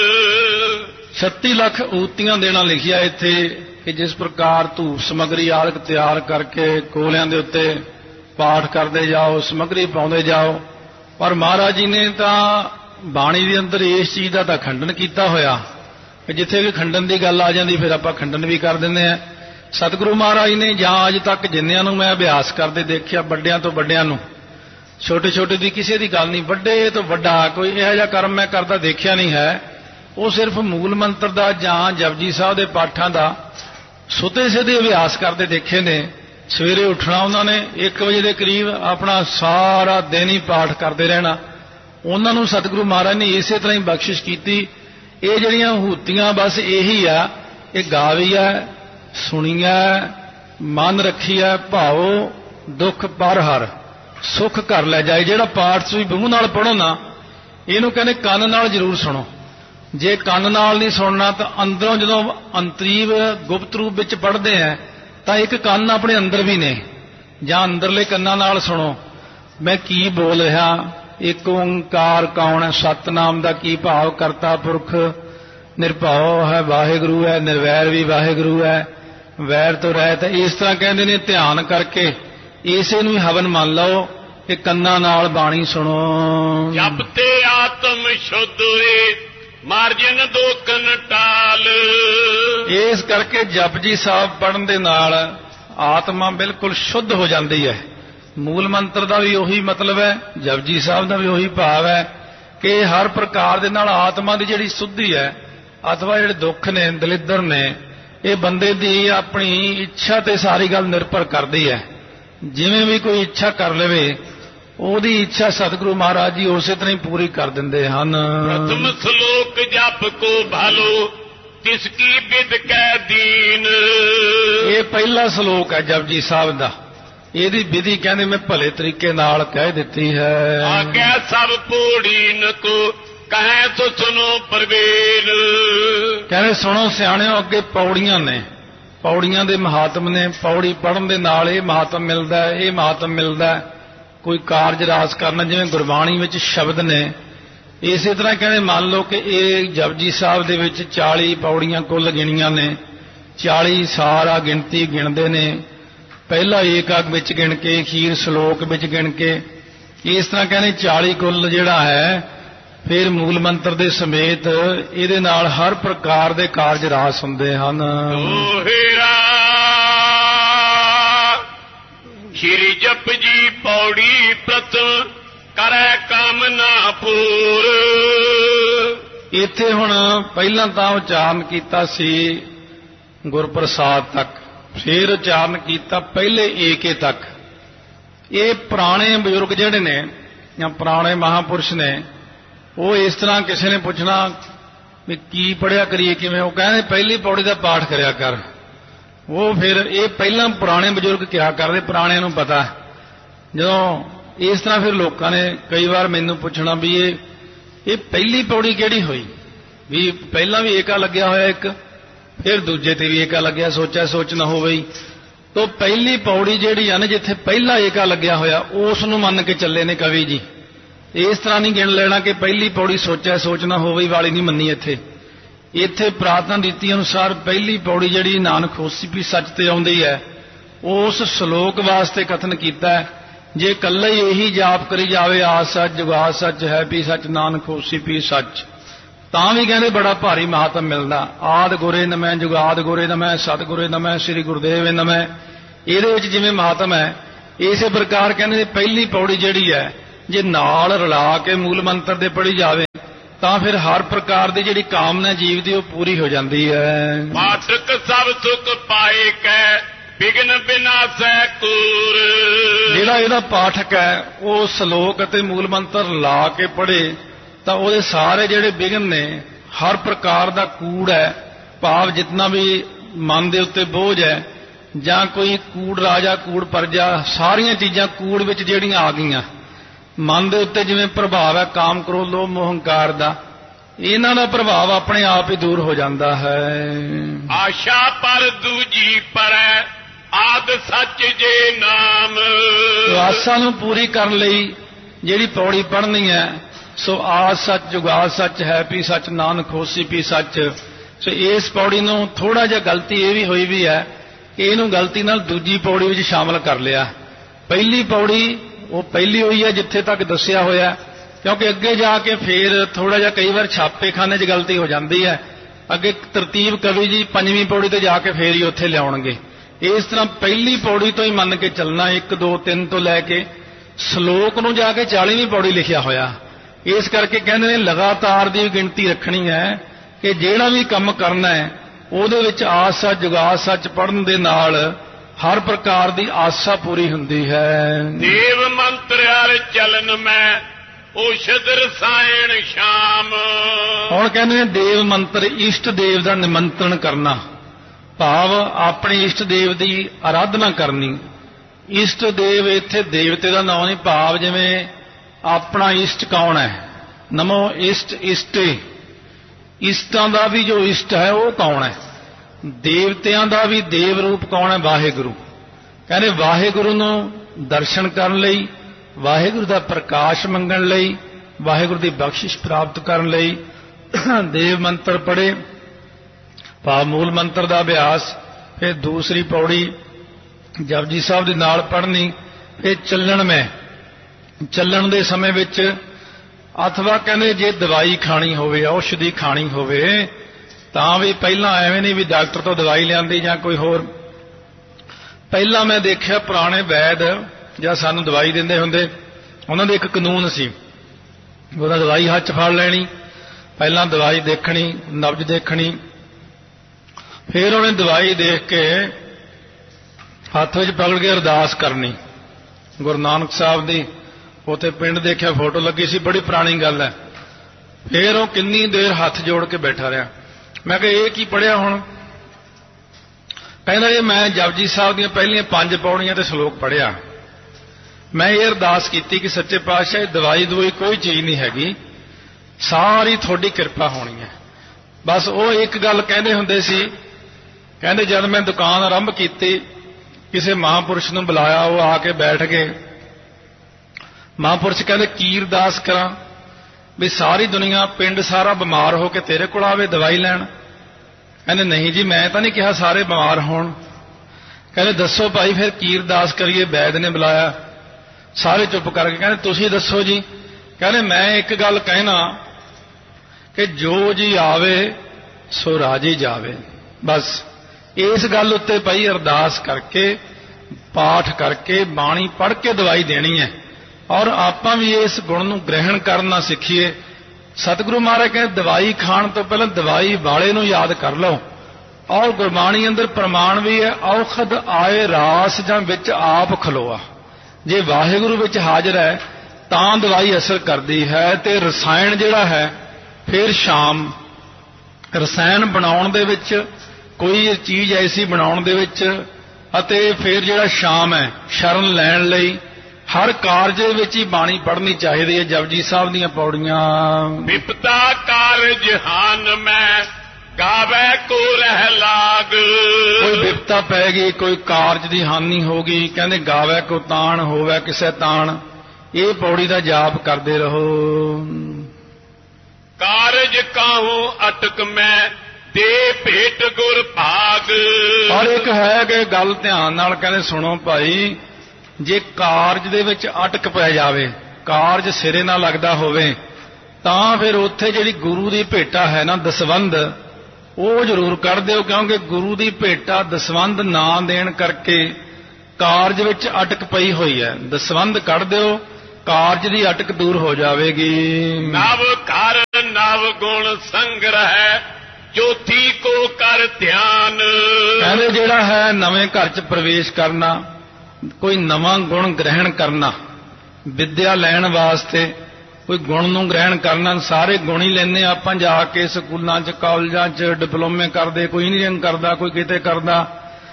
ਛੱਤੀ ਲੱਖ ਊਤੀਆਂ ਦੇਣਾ ਲਿਖਿਆ ਇੱਥੇ, ਕਿ ਜਿਸ ਪ੍ਰਕਾਰ ਧੂਪ ਸਮੱਗਰੀ ਆਦਿਕ ਤਿਆਰ ਕਰਕੇ ਕੋਲਿਆਂ ਦੇ ਉੱਤੇ ਪਾਠ ਕਰਦੇ ਜਾਓ, ਸਮੱਗਰੀ ਪਾਉਂਦੇ ਜਾਓ। ਪਰ ਮਹਾਰਾਜ ਜੀ ਨੇ ਤਾਂ ਬਾਣੀ ਦੇ ਅੰਦਰ ਇਸ ਚੀਜ਼ ਦਾ ਤਾਂ ਖੰਡਨ ਕੀਤਾ ਹੋਇਆ, ਕਿ ਜਿੱਥੇ ਵੀ ਖੰਡਨ ਦੀ ਗੱਲ ਆ ਜਾਂਦੀ ਫਿਰ ਆਪਾਂ ਖੰਡਨ ਵੀ ਕਰ ਦਿੰਦੇ ਆ। ਸਤਿਗੁਰੂ ਮਹਾਰਾਜ ਨੇ ਜਾਂ ਅੱਜ ਤੱਕ ਜਿੰਨਿਆਂ ਨੂੰ ਮੈਂ ਅਭਿਆਸ ਕਰਦੇ ਦੇਖਿਆ, ਵੱਡਿਆਂ ਤੋਂ ਵੱਡਿਆਂ ਨੂੰ, ਛੋਟੇ ਛੋਟੇ ਦੀ ਕਿਸੇ ਦੀ ਗੱਲ ਨਹੀਂ, ਵੱਡੇ ਤੋਂ ਵੱਡਾ ਕੋਈ ਇਹੋ ਜਿਹਾ ਕਰਮ ਮੈਂ ਕਰਦਾ ਦੇਖਿਆ ਨਹੀਂ ਹੈ। ਉਹ ਸਿਰਫ ਮੂਲ ਮੰਤਰ ਦਾ ਜਾਂ ਜਪਜੀ ਸਾਹਿਬ ਦੇ ਪਾਠਾਂ ਦਾ ਸੁਤੇ ਸਿੱਧੇ ਅਭਿਆਸ ਕਰਦੇ ਦੇਖੇ ਨੇ। ਸਵੇਰੇ ਉੱਠਣਾ ਉਹਨਾਂ ਨੇ ਇੱਕ ਵਜੇ ਦੇ ਕਰੀਬ, ਆਪਣਾ ਸਾਰਾ ਦਿਨ ਹੀ ਪਾਠ ਕਰਦੇ ਰਹਿਣਾ। ਉਹਨਾਂ ਨੂੰ ਸਤਿਗੁਰੂ ਮਹਾਰਾਜ ਨੇ ਇਸੇ ਤਰ੍ਹਾਂ ਹੀ ਬਖਸ਼ਿਸ਼ ਕੀਤੀ। ਇਹ ਜਿਹੜੀਆਂ ਹੂਤੀਆਂ ਬਸ ਇਹੀ ਆ, ਇਹ ਗਾਵੀ ਹੈ, ਸੁਣੀ ਹੈ, ਮਨ ਰੱਖੀ ਹੈ, ਭਾਉ ਦੁੱਖ ਪਰ ਹਰ ਸੁੱਖ ਕਰ ਲੈ ਜਾਏ। ਜਿਹੜਾ ਪਾਠ ਤੁਸੀਂ ਮੂੰਹ ਨਾਲ ਪੜ੍ਹੋ ਨਾ, ਇਹਨੂੰ ਕਹਿੰਦੇ ਕੰਨ ਨਾਲ ਜ਼ਰੂਰ ਸੁਣੋ। ਜੇ ਕੰਨ ਨਾਲ ਨਹੀਂ ਸੁਣਨਾ ਤਾਂ ਅੰਦਰੋਂ ਜਦੋਂ ਅੰਤਰੀਵ ਗੁਪਤ ਰੂਪ ਵਿੱਚ ਪੜ੍ਹਦੇ ਆ ਤਾਂ ਇੱਕ ਕੰਨ ਆਪਣੇ ਅੰਦਰ ਵੀ ਨੇ, ਜਾਂ ਅੰਦਰਲੇ ਕੰਨਾਂ ਨਾਲ ਸੁਣੋ ਮੈਂ ਕੀ ਬੋਲ ਰਿਹਾ। ਇੱਕ ਓੰਕਾਰ ਕੌਣ ਹੈ, ਸਤਨਾਮ ਦਾ ਕੀ ਭਾਵ, ਕਰਤਾ ਪੁਰਖ ਨਿਰਭਉ ਹੈ, ਵਾਹਿਗੁਰੂ ਹੈ, ਨਿਰਵੈਰ ਵੀ ਵਾਹਿਗੁਰੂ ਹੈ, ਵੈਰ ਤੋਂ ਰਹਿਤ ਹੈ। ਇਸ ਤਰ੍ਹਾਂ ਕਹਿੰਦੇ ਨੇ, ਧਿਆਨ ਕਰਕੇ ਇਸੇ ਨੂੰ ਹੀ ਹਵਨ ਮੰਨ ਲਓ ਕਿ ਕੰਨਾਂ ਨਾਲ ਬਾਣੀ ਸੁਣੋ। ਜਪ ਤੇ ਆਤਮ ਸ਼ੁੱਧ ਹੋਏ ਮਾਰਜਨ ਦੋਕਨ ਟਾਲ। ਇਸ ਕਰਕੇ ਜਪਜੀ ਸਾਹਿਬ ਪੜ੍ਹਨ ਦੇ ਨਾਲ ਆਤਮਾ ਬਿਲਕੁਲ ਸ਼ੁੱਧ ਹੋ ਜਾਂਦੀ ਹੈ। ਮੂਲ ਮੰਤਰ ਦਾ ਵੀ ਉਹੀ ਮਤਲਬ ਹੈ, ਜਪਜੀ ਸਾਹਿਬ ਦਾ ਵੀ ਉਹੀ ਭਾਵ ਹੈ ਕਿ ਹਰ ਪ੍ਰਕਾਰ ਦੇ ਨਾਲ ਆਤਮਾ ਦੀ ਜਿਹੜੀ ਸੁੱਧੀ ਹੈ, ਅਥਵਾ ਜਿਹੜੇ ਦੁੱਖ ਨੇ, ਦਲਿੱਦਰ ਨੇ, ਇਹ ਬੰਦੇ ਦੀ ਆਪਣੀ ਇੱਛਾ ਤੇ ਸਾਰੀ ਗੱਲ ਨਿਰਭਰ ਕਰਦੀ ਹੈ। ਜਿਵੇਂ ਵੀ ਕੋਈ ਇੱਛਾ ਕਰ ਲਵੇ ਉਹਦੀ ਇੱਛਾ ਸਤਿਗੁਰੂ ਮਹਾਰਾਜ ਜੀ ਉਸੇ ਤਰ੍ਹਾਂ ਹੀ ਪੂਰੀ ਕਰ ਦਿੰਦੇ ਹਨ। ਪ੍ਰਥਮ ਸ਼ਲੋਕ ਜਪ ਕੋ ਭਾਲੋ ਤਿਸ ਕੀ ਬਿਦ ਕੈ ਦੀਨ। ਇਹ ਪਹਿਲਾ ਸ਼ਲੋਕ ਹੈ ਜਪਜੀ ਸਾਹਿਬ ਦਾ। ਇਹਦੀ ਵਿਧੀ ਕਹਿੰਦੇ ਮੈਂ ਭਲੇ ਤਰੀਕੇ ਨਾਲ ਕਹਿ ਦਿੱਤੀ ਹੈ। ਆਗਿਆ ਸਭ ਪੋੜੀਨ ਕੋ ਕਹੈ ਸੋ ਸੁਨੋ ਪ੍ਰਵੇਲ। ਕਹਿੰਦੇ ਸੁਣੋ ਸਿਆਣਿਓ, ਅੱਗੇ ਪੌੜੀਆਂ ਨੇ, ਪੌੜੀਆਂ ਦੇ ਮਹਾਤਮ ਨੇ। ਪੌੜੀ ਪੜ੍ਹਨ ਦੇ ਨਾਲ ਇਹ ਮਹਾਤਮ ਮਿਲਦਾ ਹੈ, ਇਹ ਮਹਾਤਮ ਮਿਲਦਾ ਹੈ। ਕੋਈ ਕਾਰਜ ਰਾਸ ਕਰਨਾ, ਜਿਵੇਂ ਗੁਰਬਾਣੀ ਵਿੱਚ ਸ਼ਬਦ ਨੇ, ਇਸੇ ਤਰ੍ਹਾਂ ਕਹਿੰਦੇ ਮੰਨ ਲਓ ਕਿ ਇਹ ਜਪਜੀ ਸਾਹਿਬ ਦੇ ਵਿੱਚ ਚਾਲੀ ਪੌੜੀਆਂ ਕੁੱਲ ਗਿਣੀਆਂ ਨੇ। ਚਾਲੀ ਸਾਰਾ ਗਿਣਤੀ ਗਿਣਦੇ ਨੇ, ਪਹਿਲਾ ਏਕਕ ਵਿੱਚ ਗਿਣ ਕੇ, ਅਖੀਰ ਸ਼ਲੋਕ ਵਿੱਚ ਗਿਣ ਕੇ। ਇਸ ਤਰ੍ਹਾਂ ਕਹਿੰਦੇ ਚਾਲੀ ਕੁੱਲ ਜਿਹੜਾ ਹੈ, ਫਿਰ ਮੂਲ ਮੰਤਰ ਦੇ ਸਮੇਤ ਇਹਦੇ ਨਾਲ ਹਰ ਪ੍ਰਕਾਰ ਦੇ ਕਾਰਜ ਰਾਸ ਹੁੰਦੇ ਹਨ। ਦੋਹਰਾ ਸ਼੍ਰੀ ਜਪਜੀ ਪੌੜੀ ਪ੍ਰਥਮ ਕਰੈ ਕਾਮਨਾ ਪੂਰ। ਇੱਥੇ ਹੁਣ ਪਹਿਲਾਂ ਤਾਂ ਉਚਾਰਨ ਕੀਤਾ ਸੀ ਗੁਰਪ੍ਰਸਾਦ ਤੱਕ, ਫਿਰ ਉਚਾਰਨ ਕੀਤਾ ਪਹਿਲੇ ਏਕੇ ਤੱਕ। ਇਹ ਪੁਰਾਣੇ ਬਜ਼ੁਰਗ ਜਿਹੜੇ ਨੇ ਜਾਂ ਪੁਰਾਣੇ ਮਹਾਂਪੁਰਸ਼ ਨੇ, ਉਹ ਇਸ ਤਰ੍ਹਾਂ ਕਿਸੇ ਨੇ ਪੁੱਛਣਾ ਵੀ ਕੀ ਪੜ੍ਹਿਆ ਕਰੀਏ, ਕਿਵੇਂ, ਉਹ ਕਹਿੰਦੇ ਪਹਿਲੀ ਪੌੜੀ ਦਾ ਪਾਠ ਕਰਿਆ ਕਰ। ਉਹ ਫਿਰ ਇਹ ਪਹਿਲਾਂ ਪੁਰਾਣੇ ਬਜ਼ੁਰਗ ਕਿਹਾ ਕਰਦੇ, ਪੁਰਾਣਿਆਂ ਨੂੰ ਪਤਾ। ਜਦੋਂ ਇਸ ਤਰ੍ਹਾਂ ਫਿਰ ਲੋਕਾਂ ਨੇ ਕਈ ਵਾਰ ਮੈਨੂੰ ਪੁੱਛਣਾ ਵੀ ਇਹ ਇਹ ਪਹਿਲੀ ਪੌੜੀ ਕਿਹੜੀ ਹੋਈ, ਵੀ ਪਹਿਲਾਂ ਵੀ ਏਕਾ ਲੱਗਿਆ ਹੋਇਆ ਇੱਕ, ਫਿਰ ਦੂਜੇ ਤੇ ਵੀ ਏਕਾ ਲੱਗਿਆ, ਸੋਚਿਆ ਸੋਚ ਨਾ ਹੋਵੇ। ਤਾਂ ਪਹਿਲੀ ਪੌੜੀ ਜਿਹੜੀ ਆ ਨਾ, ਜਿੱਥੇ ਪਹਿਲਾ ਏਕਾ ਲੱਗਿਆ ਹੋਇਆ, ਉਸ ਨੂੰ ਮੰਨ ਕੇ ਚੱਲੇ ਨੇ ਕਵੀ ਜੀ। ਇਸ ਤਰ੍ਹਾਂ ਨਹੀਂ ਗਿਣ ਲੈਣਾ ਕਿ ਪਹਿਲੀ ਪੌੜੀ ਸੋਚਿਆ ਸੋਚ ਨਾ ਹੋਵੇ ਵਾਲੀ ਨਹੀਂ ਮੰਨੀ। ਇੱਥੇ ਇੱਥੇ ਪ੍ਰਾਰਥਨਾ ਰੀਤੀ ਅਨੁਸਾਰ ਪਹਿਲੀ ਪੌੜੀ ਜਿਹੜੀ ਨਾਨਕ ਹੋਸੀ ਵੀ ਸੱਚ ਤੇ ਆਉਂਦੀ ਹੈ, ਉਸ ਸ਼ਲੋਕ ਵਾਸਤੇ ਕਥਨ ਕੀਤਾ ਹੈ। ਜੇ ਇਕੱਲਾ ਹੀ ਇਹੀ ਜਾਪ ਕਰੀ ਜਾਵੇ, ਆ ਸੱਚ ਜੁਗਾ ਸੱਚ ਹੈ ਵੀ ਸੱਚ ਨਾਨਕ ਹੋਸੀ ਵੀ ਸੱਚ, ਤਾਂ ਵੀ ਕਹਿੰਦੇ ਬੜਾ ਭਾਰੀ ਮਹਾਤਮ ਮਿਲਦਾ। ਆਦ ਗੁਰੇ ਨਮੈ, ਜੁਗਾਦ ਗੁਰੇ ਨਮੈ, ਸਤ ਗੁਰੇ ਨਮੈ, ਸ੍ਰੀ ਗੁਰਦੇਵ ਨਮੈ। ਇਹਦੇ ਵਿੱਚ ਜਿਵੇਂ ਮਹਾਤਮ ਹੈ, ਇਸੇ ਪ੍ਰਕਾਰ ਕਹਿੰਦੇ ਪਹਿਲੀ ਪੌੜੀ ਜਿਹੜੀ ਹੈ, ਜੇ ਨਾਲ ਰਲਾ ਕੇ ਮੂਲ ਮੰਤਰ ਦੇ ਪੜ੍ਹੀ ਜਾਵੇ ਤਾਂ ਫਿਰ ਹਰ ਪ੍ਰਕਾਰ ਦੀ ਜਿਹੜੀ ਕਾਮਨਾ ਜੀਵ ਦੀ ਉਹ ਪੂਰੀ ਹੋ ਜਾਂਦੀ ਹੈ। ਪਾਠਕ ਸਭ ਸੁਖ ਪਾਏ ਕੈ ਬਿਗਨ ਬਿਨਾਸੈ ਕੂਰ। ਜਿਹੜਾ ਇਹਦਾ ਪਾਠਕ ਹੈ ਉਹ ਸ਼ਲੋਕ ਅਤੇ ਮੂਲ ਮੰਤਰ ਲਾ ਕੇ ਪੜ੍ਹੇ ਤਾਂ ਉਹਦੇ ਸਾਰੇ ਜਿਹੜੇ ਵਿਘਨ ਨੇ, ਹਰ ਪ੍ਰਕਾਰ ਦਾ ਕੂੜ ਹੈ, ਭਾਵ ਜਿਤਨਾ ਵੀ ਮਨ ਦੇ ਉੱਤੇ ਬੋਝ ਹੈ, ਜਾਂ ਕੋਈ ਕੂੜ ਰਾਜਾ ਕੂੜ ਪਰਜਾ, ਸਾਰੀਆਂ ਚੀਜ਼ਾਂ ਕੂੜ ਵਿੱਚ ਜਿਹੜੀਆਂ ਆ ਗਈਆਂ ਮਨ ਦੇ ਉੱਤੇ, ਜਿਵੇਂ ਪ੍ਰਭਾਵ ਹੈ ਕਾਮ ਕ੍ਰੋਧ ਲੋਭ ਮੋਹ ਹੰਕਾਰ ਦਾ, ਇਹਨਾਂ ਦਾ ਪ੍ਰਭਾਵ ਆਪਣੇ ਆਪ ਹੀ ਦੂਰ ਹੋ ਜਾਂਦਾ ਹੈ। ਆਸ਼ਾ ਪਰ ਦੂਜੀ ਪਰੈ ਆਦ ਸੱਚ ਜੇ ਨਾਮ। ਆਸਾਂ ਨੂੰ ਪੂਰੀ ਕਰਨ ਲਈ ਜਿਹੜੀ ਪੌੜੀ ਪੜ੍ਹਨੀ ਹੈ, ਸੋ ਆਦ ਸੱਚ ਜੁਗਾਦ ਸੱਚ ਹੈ ਵੀ ਸੱਚ ਨਾਨਕ ਹੋਸੀ ਵੀ ਸੱਚ। ਸੋ ਇਸ ਪੌੜੀ ਨੂੰ ਥੋੜਾ ਜਿਹਾ ਗਲਤੀ ਇਹ ਵੀ ਹੋਈ ਵੀ ਹੈ ਕਿ ਇਹਨੂੰ ਗਲਤੀ ਨਾਲ ਦੂਜੀ ਪੌੜੀ ਵਿੱਚ ਸ਼ਾਮਲ ਕਰ ਲਿਆ। ਪਹਿਲੀ ਪੌੜੀ ਉਹ ਪਹਿਲੀ ਹੋਈ ਹੈ ਜਿੱਥੇ ਤੱਕ ਦੱਸਿਆ ਹੋਇਆ, ਕਿਉਂਕਿ ਅੱਗੇ ਜਾ ਕੇ ਫੇਰ ਥੋੜਾ ਜਿਹਾ ਕਈ ਵਾਰ ਛਾਪੇਖਾਨੇ 'ਚ ਗਲਤੀ ਹੋ ਜਾਂਦੀ ਹੈ। ਅੱਗੇ ਤਰਤੀਬ ਕਵੀ ਜੀ ਪੰਜਵੀਂ ਪੌੜੀ ਤੇ ਜਾ ਕੇ ਫੇਰ ਹੀ ਉੱਥੇ ਲਿਆਉਣਗੇ। ਇਸ ਤਰ੍ਹਾਂ ਪਹਿਲੀ ਪੌੜੀ ਤੋਂ ਹੀ ਮੰਨ ਕੇ ਚੱਲਣਾ, ਇੱਕ ਦੋ ਤਿੰਨ ਤੋਂ ਲੈ ਕੇ ਸ਼ਲੋਕ ਨੂੰ ਜਾ ਕੇ ਚਾਲੀਵੀਂ ਪੌੜੀ ਲਿਖਿਆ ਹੋਇਆ। ਇਸ ਕਰਕੇ ਕਹਿੰਦੇ ਨੇ ਲਗਾਤਾਰ ਦੀ ਗਿਣਤੀ ਰੱਖਣੀ ਹੈ ਕਿ ਜਿਹੜਾ ਵੀ ਕੰਮ ਕਰਨਾ ਹੈ ਉਹਦੇ ਵਿੱਚ ਆਸ ਸੱਚ ਜੁਗਾਦ ਸੱਚ ਪੜ੍ਹਨ ਦੇ ਨਾਲ ਹਰ ਪ੍ਰਕਾਰ ਦੀ ਆਸਾ ਪੂਰੀ ਹੁੰਦੀ ਹੈ। ਦੇਵ ਮੰਤਰ ਹਰ ਚਲਨ ਮੈਂ ਔਸ਼ਧ ਰਸਾਇਣ ਸ਼ਾਮ। ਹੁਣ ਕਹਿੰਦੇ ਨੇ ਦੇਵ ਮੰਤਰ, ਇਸ਼ਟ ਦੇਵ ਦਾ ਨਿਮੰਤਰਣ ਕਰਨਾ, ਭਾਵ ਆਪਣੇ ਇਸ਼ਟ ਦੇਵ ਦੀ ਆਰਾਧਨਾ ਕਰਨੀ। ਇਸ਼ਟ ਦੇਵ ਇੱਥੇ ਦੇਵਤੇ ਦਾ ਨਾਮ ਨਹੀਂ, ਭਾਵ ਜਿਵੇਂ ਆਪਣਾ ਇਸ਼ਟ ਕੌਣ ਹੈ, ਨਮੋ ਇਸ਼ਟ ਇਸ਼ਟੇ, ਇਸ਼ਟਾਂ ਦਾ ਵੀ ਜੋ ਇਸ਼ਟ ਹੈ ਉਹ ਕੌਣ ਹੈ, ਦੇਵਤਿਆਂ ਦਾ ਵੀ ਦੇਵ ਰੂਪ ਕੌਣ ਹੈ, ਵਾਹਿਗੁਰੂ। ਕਹਿੰਦੇ ਵਾਹਿਗੁਰੂ ਨੂੰ ਦਰਸ਼ਨ ਕਰਨ ਲਈ, ਵਾਹਿਗੁਰੂ ਦਾ ਪ੍ਰਕਾਸ਼ ਮੰਗਣ ਲਈ, ਵਾਹਿਗੁਰੂ ਦੀ ਬਖਸ਼ਿਸ਼ ਪ੍ਰਾਪਤ ਕਰਨ ਲਈ ਦੇਵ ਮੰਤਰ ਪੜ੍ਹੇ, ਭਾਵ ਮੂਲ ਮੰਤਰ ਦਾ ਅਭਿਆਸ। ਫਿਰ ਦੂਸਰੀ ਪੌੜੀ ਜਪਜੀ ਸਾਹਿਬ ਦੇ ਨਾਲ ਪੜ੍ਹਨੀ। ਫਿਰ ਚੱਲਣ ਮੈਂ, ਚੱਲਣ ਦੇ ਸਮੇਂ ਵਿੱਚ, ਅਥਵਾ ਕਹਿੰਦੇ ਜੇ ਦਵਾਈ ਖਾਣੀ ਹੋਵੇ, ਔਸ਼ਧੀ ਖਾਣੀ ਹੋਵੇ, ਤਾਂ ਵੀ ਪਹਿਲਾਂ ਐਵੇਂ ਨਹੀਂ ਵੀ ਡਾਕਟਰ ਤੋਂ ਦਵਾਈ ਲਿਆਂਦੀ ਜਾਂ ਕੋਈ ਹੋਰ। ਪਹਿਲਾਂ ਮੈਂ ਦੇਖਿਆ ਪੁਰਾਣੇ ਵੈਦ ਜਾਂ ਸਾਨੂੰ ਦਵਾਈ ਦਿੰਦੇ ਹੁੰਦੇ, ਉਹਨਾਂ ਦੇ ਇੱਕ ਕਾਨੂੰਨ ਸੀ, ਉਹਦਾ ਦਵਾਈ ਹੱਥ 'ਚ ਫੜ ਲੈਣੀ, ਪਹਿਲਾਂ ਦਵਾਈ ਦੇਖਣੀ, ਨਬਜ਼ ਦੇਖਣੀ, ਫਿਰ ਉਹਨੇ ਦਵਾਈ ਦੇਖ ਕੇ ਹੱਥ ਵਿੱਚ ਪਕੜ ਕੇ ਅਰਦਾਸ ਕਰਨੀ ਗੁਰੂ ਨਾਨਕ ਸਾਹਿਬ ਦੀ। ਉੱਥੇ ਪਿੰਡ ਦੇਖਿਆ, ਫੋਟੋ ਲੱਗੀ ਸੀ, ਬੜੀ ਪੁਰਾਣੀ ਗੱਲ ਹੈ। ਫਿਰ ਉਹ ਕਿੰਨੀ ਦੇਰ ਹੱਥ ਜੋੜ ਕੇ ਬੈਠਾ ਰਿਹਾ। ਮੈਂ ਕਿਹਾ ਇਹ ਕੀ ਪੜ੍ਹਿਆ ਹੁਣ? ਕਹਿੰਦਾ ਇਹ ਮੈਂ ਜਪਜੀ ਸਾਹਿਬ ਦੀਆਂ ਪਹਿਲੀਆਂ ਪੰਜ ਪੌੜੀਆਂ ਤੇ ਸ਼ਲੋਕ ਪੜ੍ਹਿਆ। ਮੈਂ ਇਹ ਅਰਦਾਸ ਕੀਤੀ ਕਿ ਸੱਚੇ ਪਾਤਸ਼ਾਹ ਦਵਾਈ ਦਵਾਈ ਕੋਈ ਚੀਜ਼ ਨਹੀਂ ਹੈਗੀ, ਸਾਰੀ ਤੁਹਾਡੀ ਕਿਰਪਾ ਹੋਣੀ ਹੈ। ਬਸ ਉਹ ਇੱਕ ਗੱਲ ਕਹਿੰਦੇ ਹੁੰਦੇ ਸੀ, ਕਹਿੰਦੇ ਜਦ ਮੈਂ ਦੁਕਾਨ ਆਰੰਭ ਕੀਤੀ ਕਿਸੇ ਮਹਾਂਪੁਰਸ਼ ਨੂੰ ਬੁਲਾਇਆ, ਉਹ ਆ ਕੇ ਬੈਠ ਗਏ। ਮਹਾਂਪੁਰਸ਼ ਕਹਿੰਦੇ ਕੀ ਅਰਦਾਸ ਕਰਾਂ ਵੀ ਸਾਰੀ ਦੁਨੀਆ ਪਿੰਡ ਸਾਰਾ ਬਿਮਾਰ ਹੋ ਕੇ ਤੇਰੇ ਕੋਲ ਆਵੇ ਦਵਾਈ ਲੈਣ? ਕਹਿੰਦੇ ਨਹੀਂ ਜੀ ਮੈਂ ਤਾਂ ਨਹੀਂ ਕਿਹਾ ਸਾਰੇ ਬਿਮਾਰ ਹੋਣ। ਕਹਿੰਦੇ ਦੱਸੋ ਭਾਈ ਫਿਰ ਕੀ ਅਰਦਾਸ ਕਰੀਏ? ਵੈਦ ਨੇ ਬੁਲਾਇਆ, ਸਾਰੇ ਚੁੱਪ ਕਰਕੇ ਕਹਿੰਦੇ ਤੁਸੀਂ ਦੱਸੋ ਜੀ। ਕਹਿੰਦੇ ਮੈਂ ਇੱਕ ਗੱਲ ਕਹਿਣਾ ਕਿ ਜੋ ਜੀ ਆਵੇ ਸੋ ਰਾਜੀ ਜਾਵੇ। ਬਸ ਇਸ ਗੱਲ ਉੱਤੇ ਭਾਈ ਅਰਦਾਸ ਕਰਕੇ ਪਾਠ ਕਰਕੇ ਬਾਣੀ ਪੜ੍ਹ ਕੇ ਦਵਾਈ ਦੇਣੀ ਹੈ। ਔਰ ਆਪਾਂ ਵੀ ਇਸ ਗੁਣ ਨੂੰ ਗ੍ਰਹਿਣ ਕਰਨਾ ਸਿੱਖੀਏ। ਸਤਿਗੁਰੂ ਮਹਾਰਾਜ ਕਹਿੰਦੇ ਦਵਾਈ ਖਾਣ ਤੋਂ ਪਹਿਲਾਂ ਦਵਾਈ ਵਾਲੇ ਨੂੰ ਯਾਦ ਕਰ ਲਓ। ਔਰ ਗੁਰਬਾਣੀ ਅੰਦਰ ਪ੍ਰਮਾਣ ਵੀ ਹੈ, ਔਖਦ ਆਏ ਰਾਸ ਜਾਂ ਵਿੱਚ ਆਪ ਖਲੋਆ। ਜੇ ਵਾਹਿਗੁਰੂ ਵਿੱਚ ਹਾਜ਼ਰ ਹੈ ਤਾਂ ਦਵਾਈ ਅਸਰ ਕਰਦੀ ਹੈ। ਤੇ ਰਸਾਇਣ ਜਿਹੜਾ ਹੈ ਫਿਰ ਸ਼ਾਮ ਰਸਾਇਣ ਬਣਾਉਣ ਦੇ ਵਿੱਚ, ਕੋਈ ਚੀਜ਼ ਐਸੀ ਬਣਾਉਣ ਦੇ ਵਿੱਚ, ਅਤੇ ਫਿਰ ਜਿਹੜਾ ਸ਼ਾਮ ਹੈ ਸ਼ਰਨ ਲੈਣ ਲਈ ਹਰ ਕਾਰਜ ਦੇ ਵਿੱਚ ਹੀ ਬਾਣੀ ਪੜ੍ਹਨੀ ਚਾਹੀਦੀ ਹੈ। ਜਪਜੀ ਸਾਹਿਬ ਦੀਆਂ ਪੌੜੀਆਂ। ਵਿਪਤਾ ਕਾਰਜ ਹਾਨ ਮੈਂ ਗਾਵੇ ਕੋ ਰਹਿ ਲਾਗ। ਕੋਈ ਵਿਪਤਾ ਪੈ ਗਈ, ਕੋਈ ਕਾਰਜ ਦੀ ਹਾਨੀ ਹੋ ਗਈ, ਕਹਿੰਦੇ ਗਾਵੇ ਕੋ ਤਾਣ ਹੋਵੇ ਕਿਸੇ ਤਾਣ। ਇਹ ਪੌੜੀ ਦਾ ਜਾਪ ਕਰਦੇ ਰਹੋ। ਕਾਰਜ ਕਾਹੂ ਅਟਕ ਮੈਂ ਦੇ ਭੇਟ ਗੁਰ ਭਾਗ। ਪਰ ਇੱਕ ਹੈ ਕਿ ਗੱਲ ਧਿਆਨ ਨਾਲ ਕਹਿੰਦੇ ਸੁਣੋ ਭਾਈ, ਜੇ ਕਾਰਜ ਦੇ ਵਿੱਚ ਅਟਕ ਪੈ ਜਾਵੇ, ਕਾਰਜ ਸਿਰੇ ਨਾ ਲੱਗਦਾ ਹੋਵੇ, ਤਾਂ ਫਿਰ ਉੱਥੇ ਜਿਹੜੀ ਗੁਰੂ ਦੀ ਭੇਟਾ ਹੈ ਨਾ ਦਸਵੰਧ, ਉਹ ਜ਼ਰੂਰ ਕੱਢ ਦਿਓ। ਕਿਉਂਕਿ ਗੁਰੂ ਦੀ ਭੇਟਾ ਦਸਵੰਧ ਨਾ ਦੇਣ ਕਰਕੇ ਕਾਰਜ ਵਿੱਚ ਅਟਕ ਪਈ ਹੋਈ ਹੈ। ਦਸਵੰਧ ਕੱਢ ਦਿਓ, ਕਾਰਜ ਦੀ ਅਟਕ ਦੂਰ ਹੋ ਜਾਵੇਗੀ। ਨਵ ਘਰ ਨਵ ਗੁਣ ਸੰਗ੍ਰਹਿ ਜੋਤੀ ਕੋ ਕਰ ਧਿਆਨ। ਕਹਿੰਦੇ ਜਿਹੜਾ ਹੈ ਨਵੇਂ ਘਰ 'ਚ ਪ੍ਰਵੇਸ਼ ਕਰਨਾ, ਕੋਈ ਨਵਾਂ ਗੁਣ ਗ੍ਰਹਿਣ ਕਰਨਾ, ਵਿਦਿਆ ਲੈਣ ਵਾਸਤੇ ਕੋਈ ਗੁਣ ਨੂੰ ਗ੍ਰਹਿਣ ਕਰਨਾ। ਸਾਰੇ ਗੁਣ ਹੀ ਲੈਂਦੇ ਆਪਾਂ ਜਾ ਕੇ ਸਕੂਲਾਂ 'ਚ ਕਾਲਜਾਂ 'ਚ ਡਿਪਲੋਮੇ ਕਰਦੇ, ਕੋਈ ਇੰਜੀਨੀਅਰਿੰਗ ਕਰਦਾ, ਕੋਈ ਕਿਤੇ ਕਰਦਾ।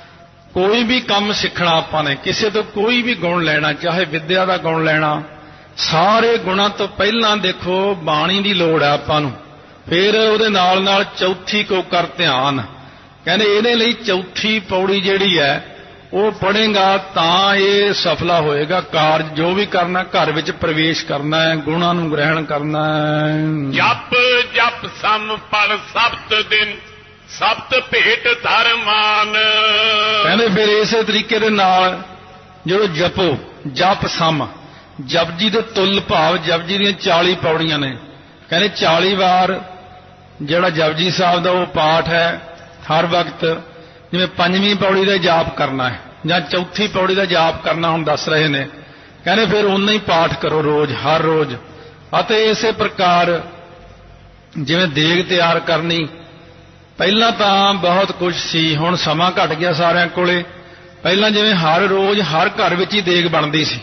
ਕੋਈ ਵੀ ਕੰਮ ਸਿੱਖਣਾ ਆਪਾਂ ਨੇ, ਕਿਸੇ ਤੋਂ ਕੋਈ ਵੀ ਗੁਣ ਲੈਣਾ, ਚਾਹੇ ਵਿਦਿਆ ਦਾ ਗੁਣ ਲੈਣਾ, ਸਾਰੇ ਗੁਣਾਂ ਤੋਂ ਪਹਿਲਾਂ ਦੇਖੋ ਬਾਣੀ ਦੀ ਲੋੜ ਹੈ ਆਪਾਂ ਨੂੰ। ਫਿਰ ਉਹਦੇ ਨਾਲ ਨਾਲ ਚੌਥੀ ਕੋ ਕਰ ਧਿਆਨ। ਕਹਿੰਦੇ ਇਹਦੇ ਲਈ ਚੌਥੀ ਪੌੜੀ ਜਿਹੜੀ ਹੈ ਉਹ ਪੜ੍ਹੇਗਾ ਤਾਂ ਇਹ ਸਫਲਾ ਹੋਏਗਾ। ਕਾਰਜ ਜੋ ਵੀ ਕਰਨਾ, ਘਰ ਵਿੱਚ ਪ੍ਰਵੇਸ਼ ਕਰਨਾ ਹੈ, ਗੁਣਾਂ ਨੂੰ ਗ੍ਰਹਿਣ ਕਰਨਾ ਹੈ। ਜਪ ਜਪ ਸਮ ਪੜ ਸਬਤ ਦਿਨ ਸਬਤ ਭੇਟ ਧਰਮਾਨ। ਕਹਿੰਦੇ ਫਿਰ ਇਸੇ ਤਰੀਕੇ ਦੇ ਨਾਲ ਜਦੋਂ ਜਪੋ, ਜਪ ਸਮ, ਜਪਜੀ ਦੇ ਤੁਲ ਭਾਵ ਜਪਜੀ ਦੀਆਂ ਚਾਲੀ ਪੌੜੀਆਂ ਨੇ। ਕਹਿੰਦੇ ਚਾਲੀ ਵਾਰ ਜਿਹੜਾ ਜਪਜੀ ਸਾਹਿਬ ਦਾ ਉਹ ਪਾਠ ਹੈ ਹਰ ਵਕਤ। ਜਿਵੇਂ ਪੰਜਵੀਂ ਪੌੜੀ ਦਾ ਜਾਪ ਕਰਨਾ ਹੈ ਜਾਂ ਚੌਥੀ ਪੌੜੀ ਦਾ ਜਾਪ ਕਰਨਾ ਹੁਣ ਦੱਸ ਰਹੇ ਨੇ। ਕਹਿੰਦੇ ਫਿਰ ਉਨਾ ਹੀ ਪਾਠ ਕਰੋ ਰੋਜ਼, ਹਰ ਰੋਜ਼। ਅਤੇ ਇਸੇ ਪ੍ਰਕਾਰ ਜਿਵੇਂ ਦੇਗ ਤਿਆਰ ਕਰਨੀ, ਪਹਿਲਾਂ ਤਾਂ ਬਹੁਤ ਕੁਝ ਸੀ, ਹੁਣ ਸਮਾਂ ਘਟ ਗਿਆ ਸਾਰਿਆਂ ਕੋਲੇ। ਪਹਿਲਾਂ ਜਿਵੇਂ ਹਰ ਰੋਜ਼ ਹਰ ਘਰ ਵਿੱਚ ਹੀ ਦੇਗ ਬਣਦੀ ਸੀ।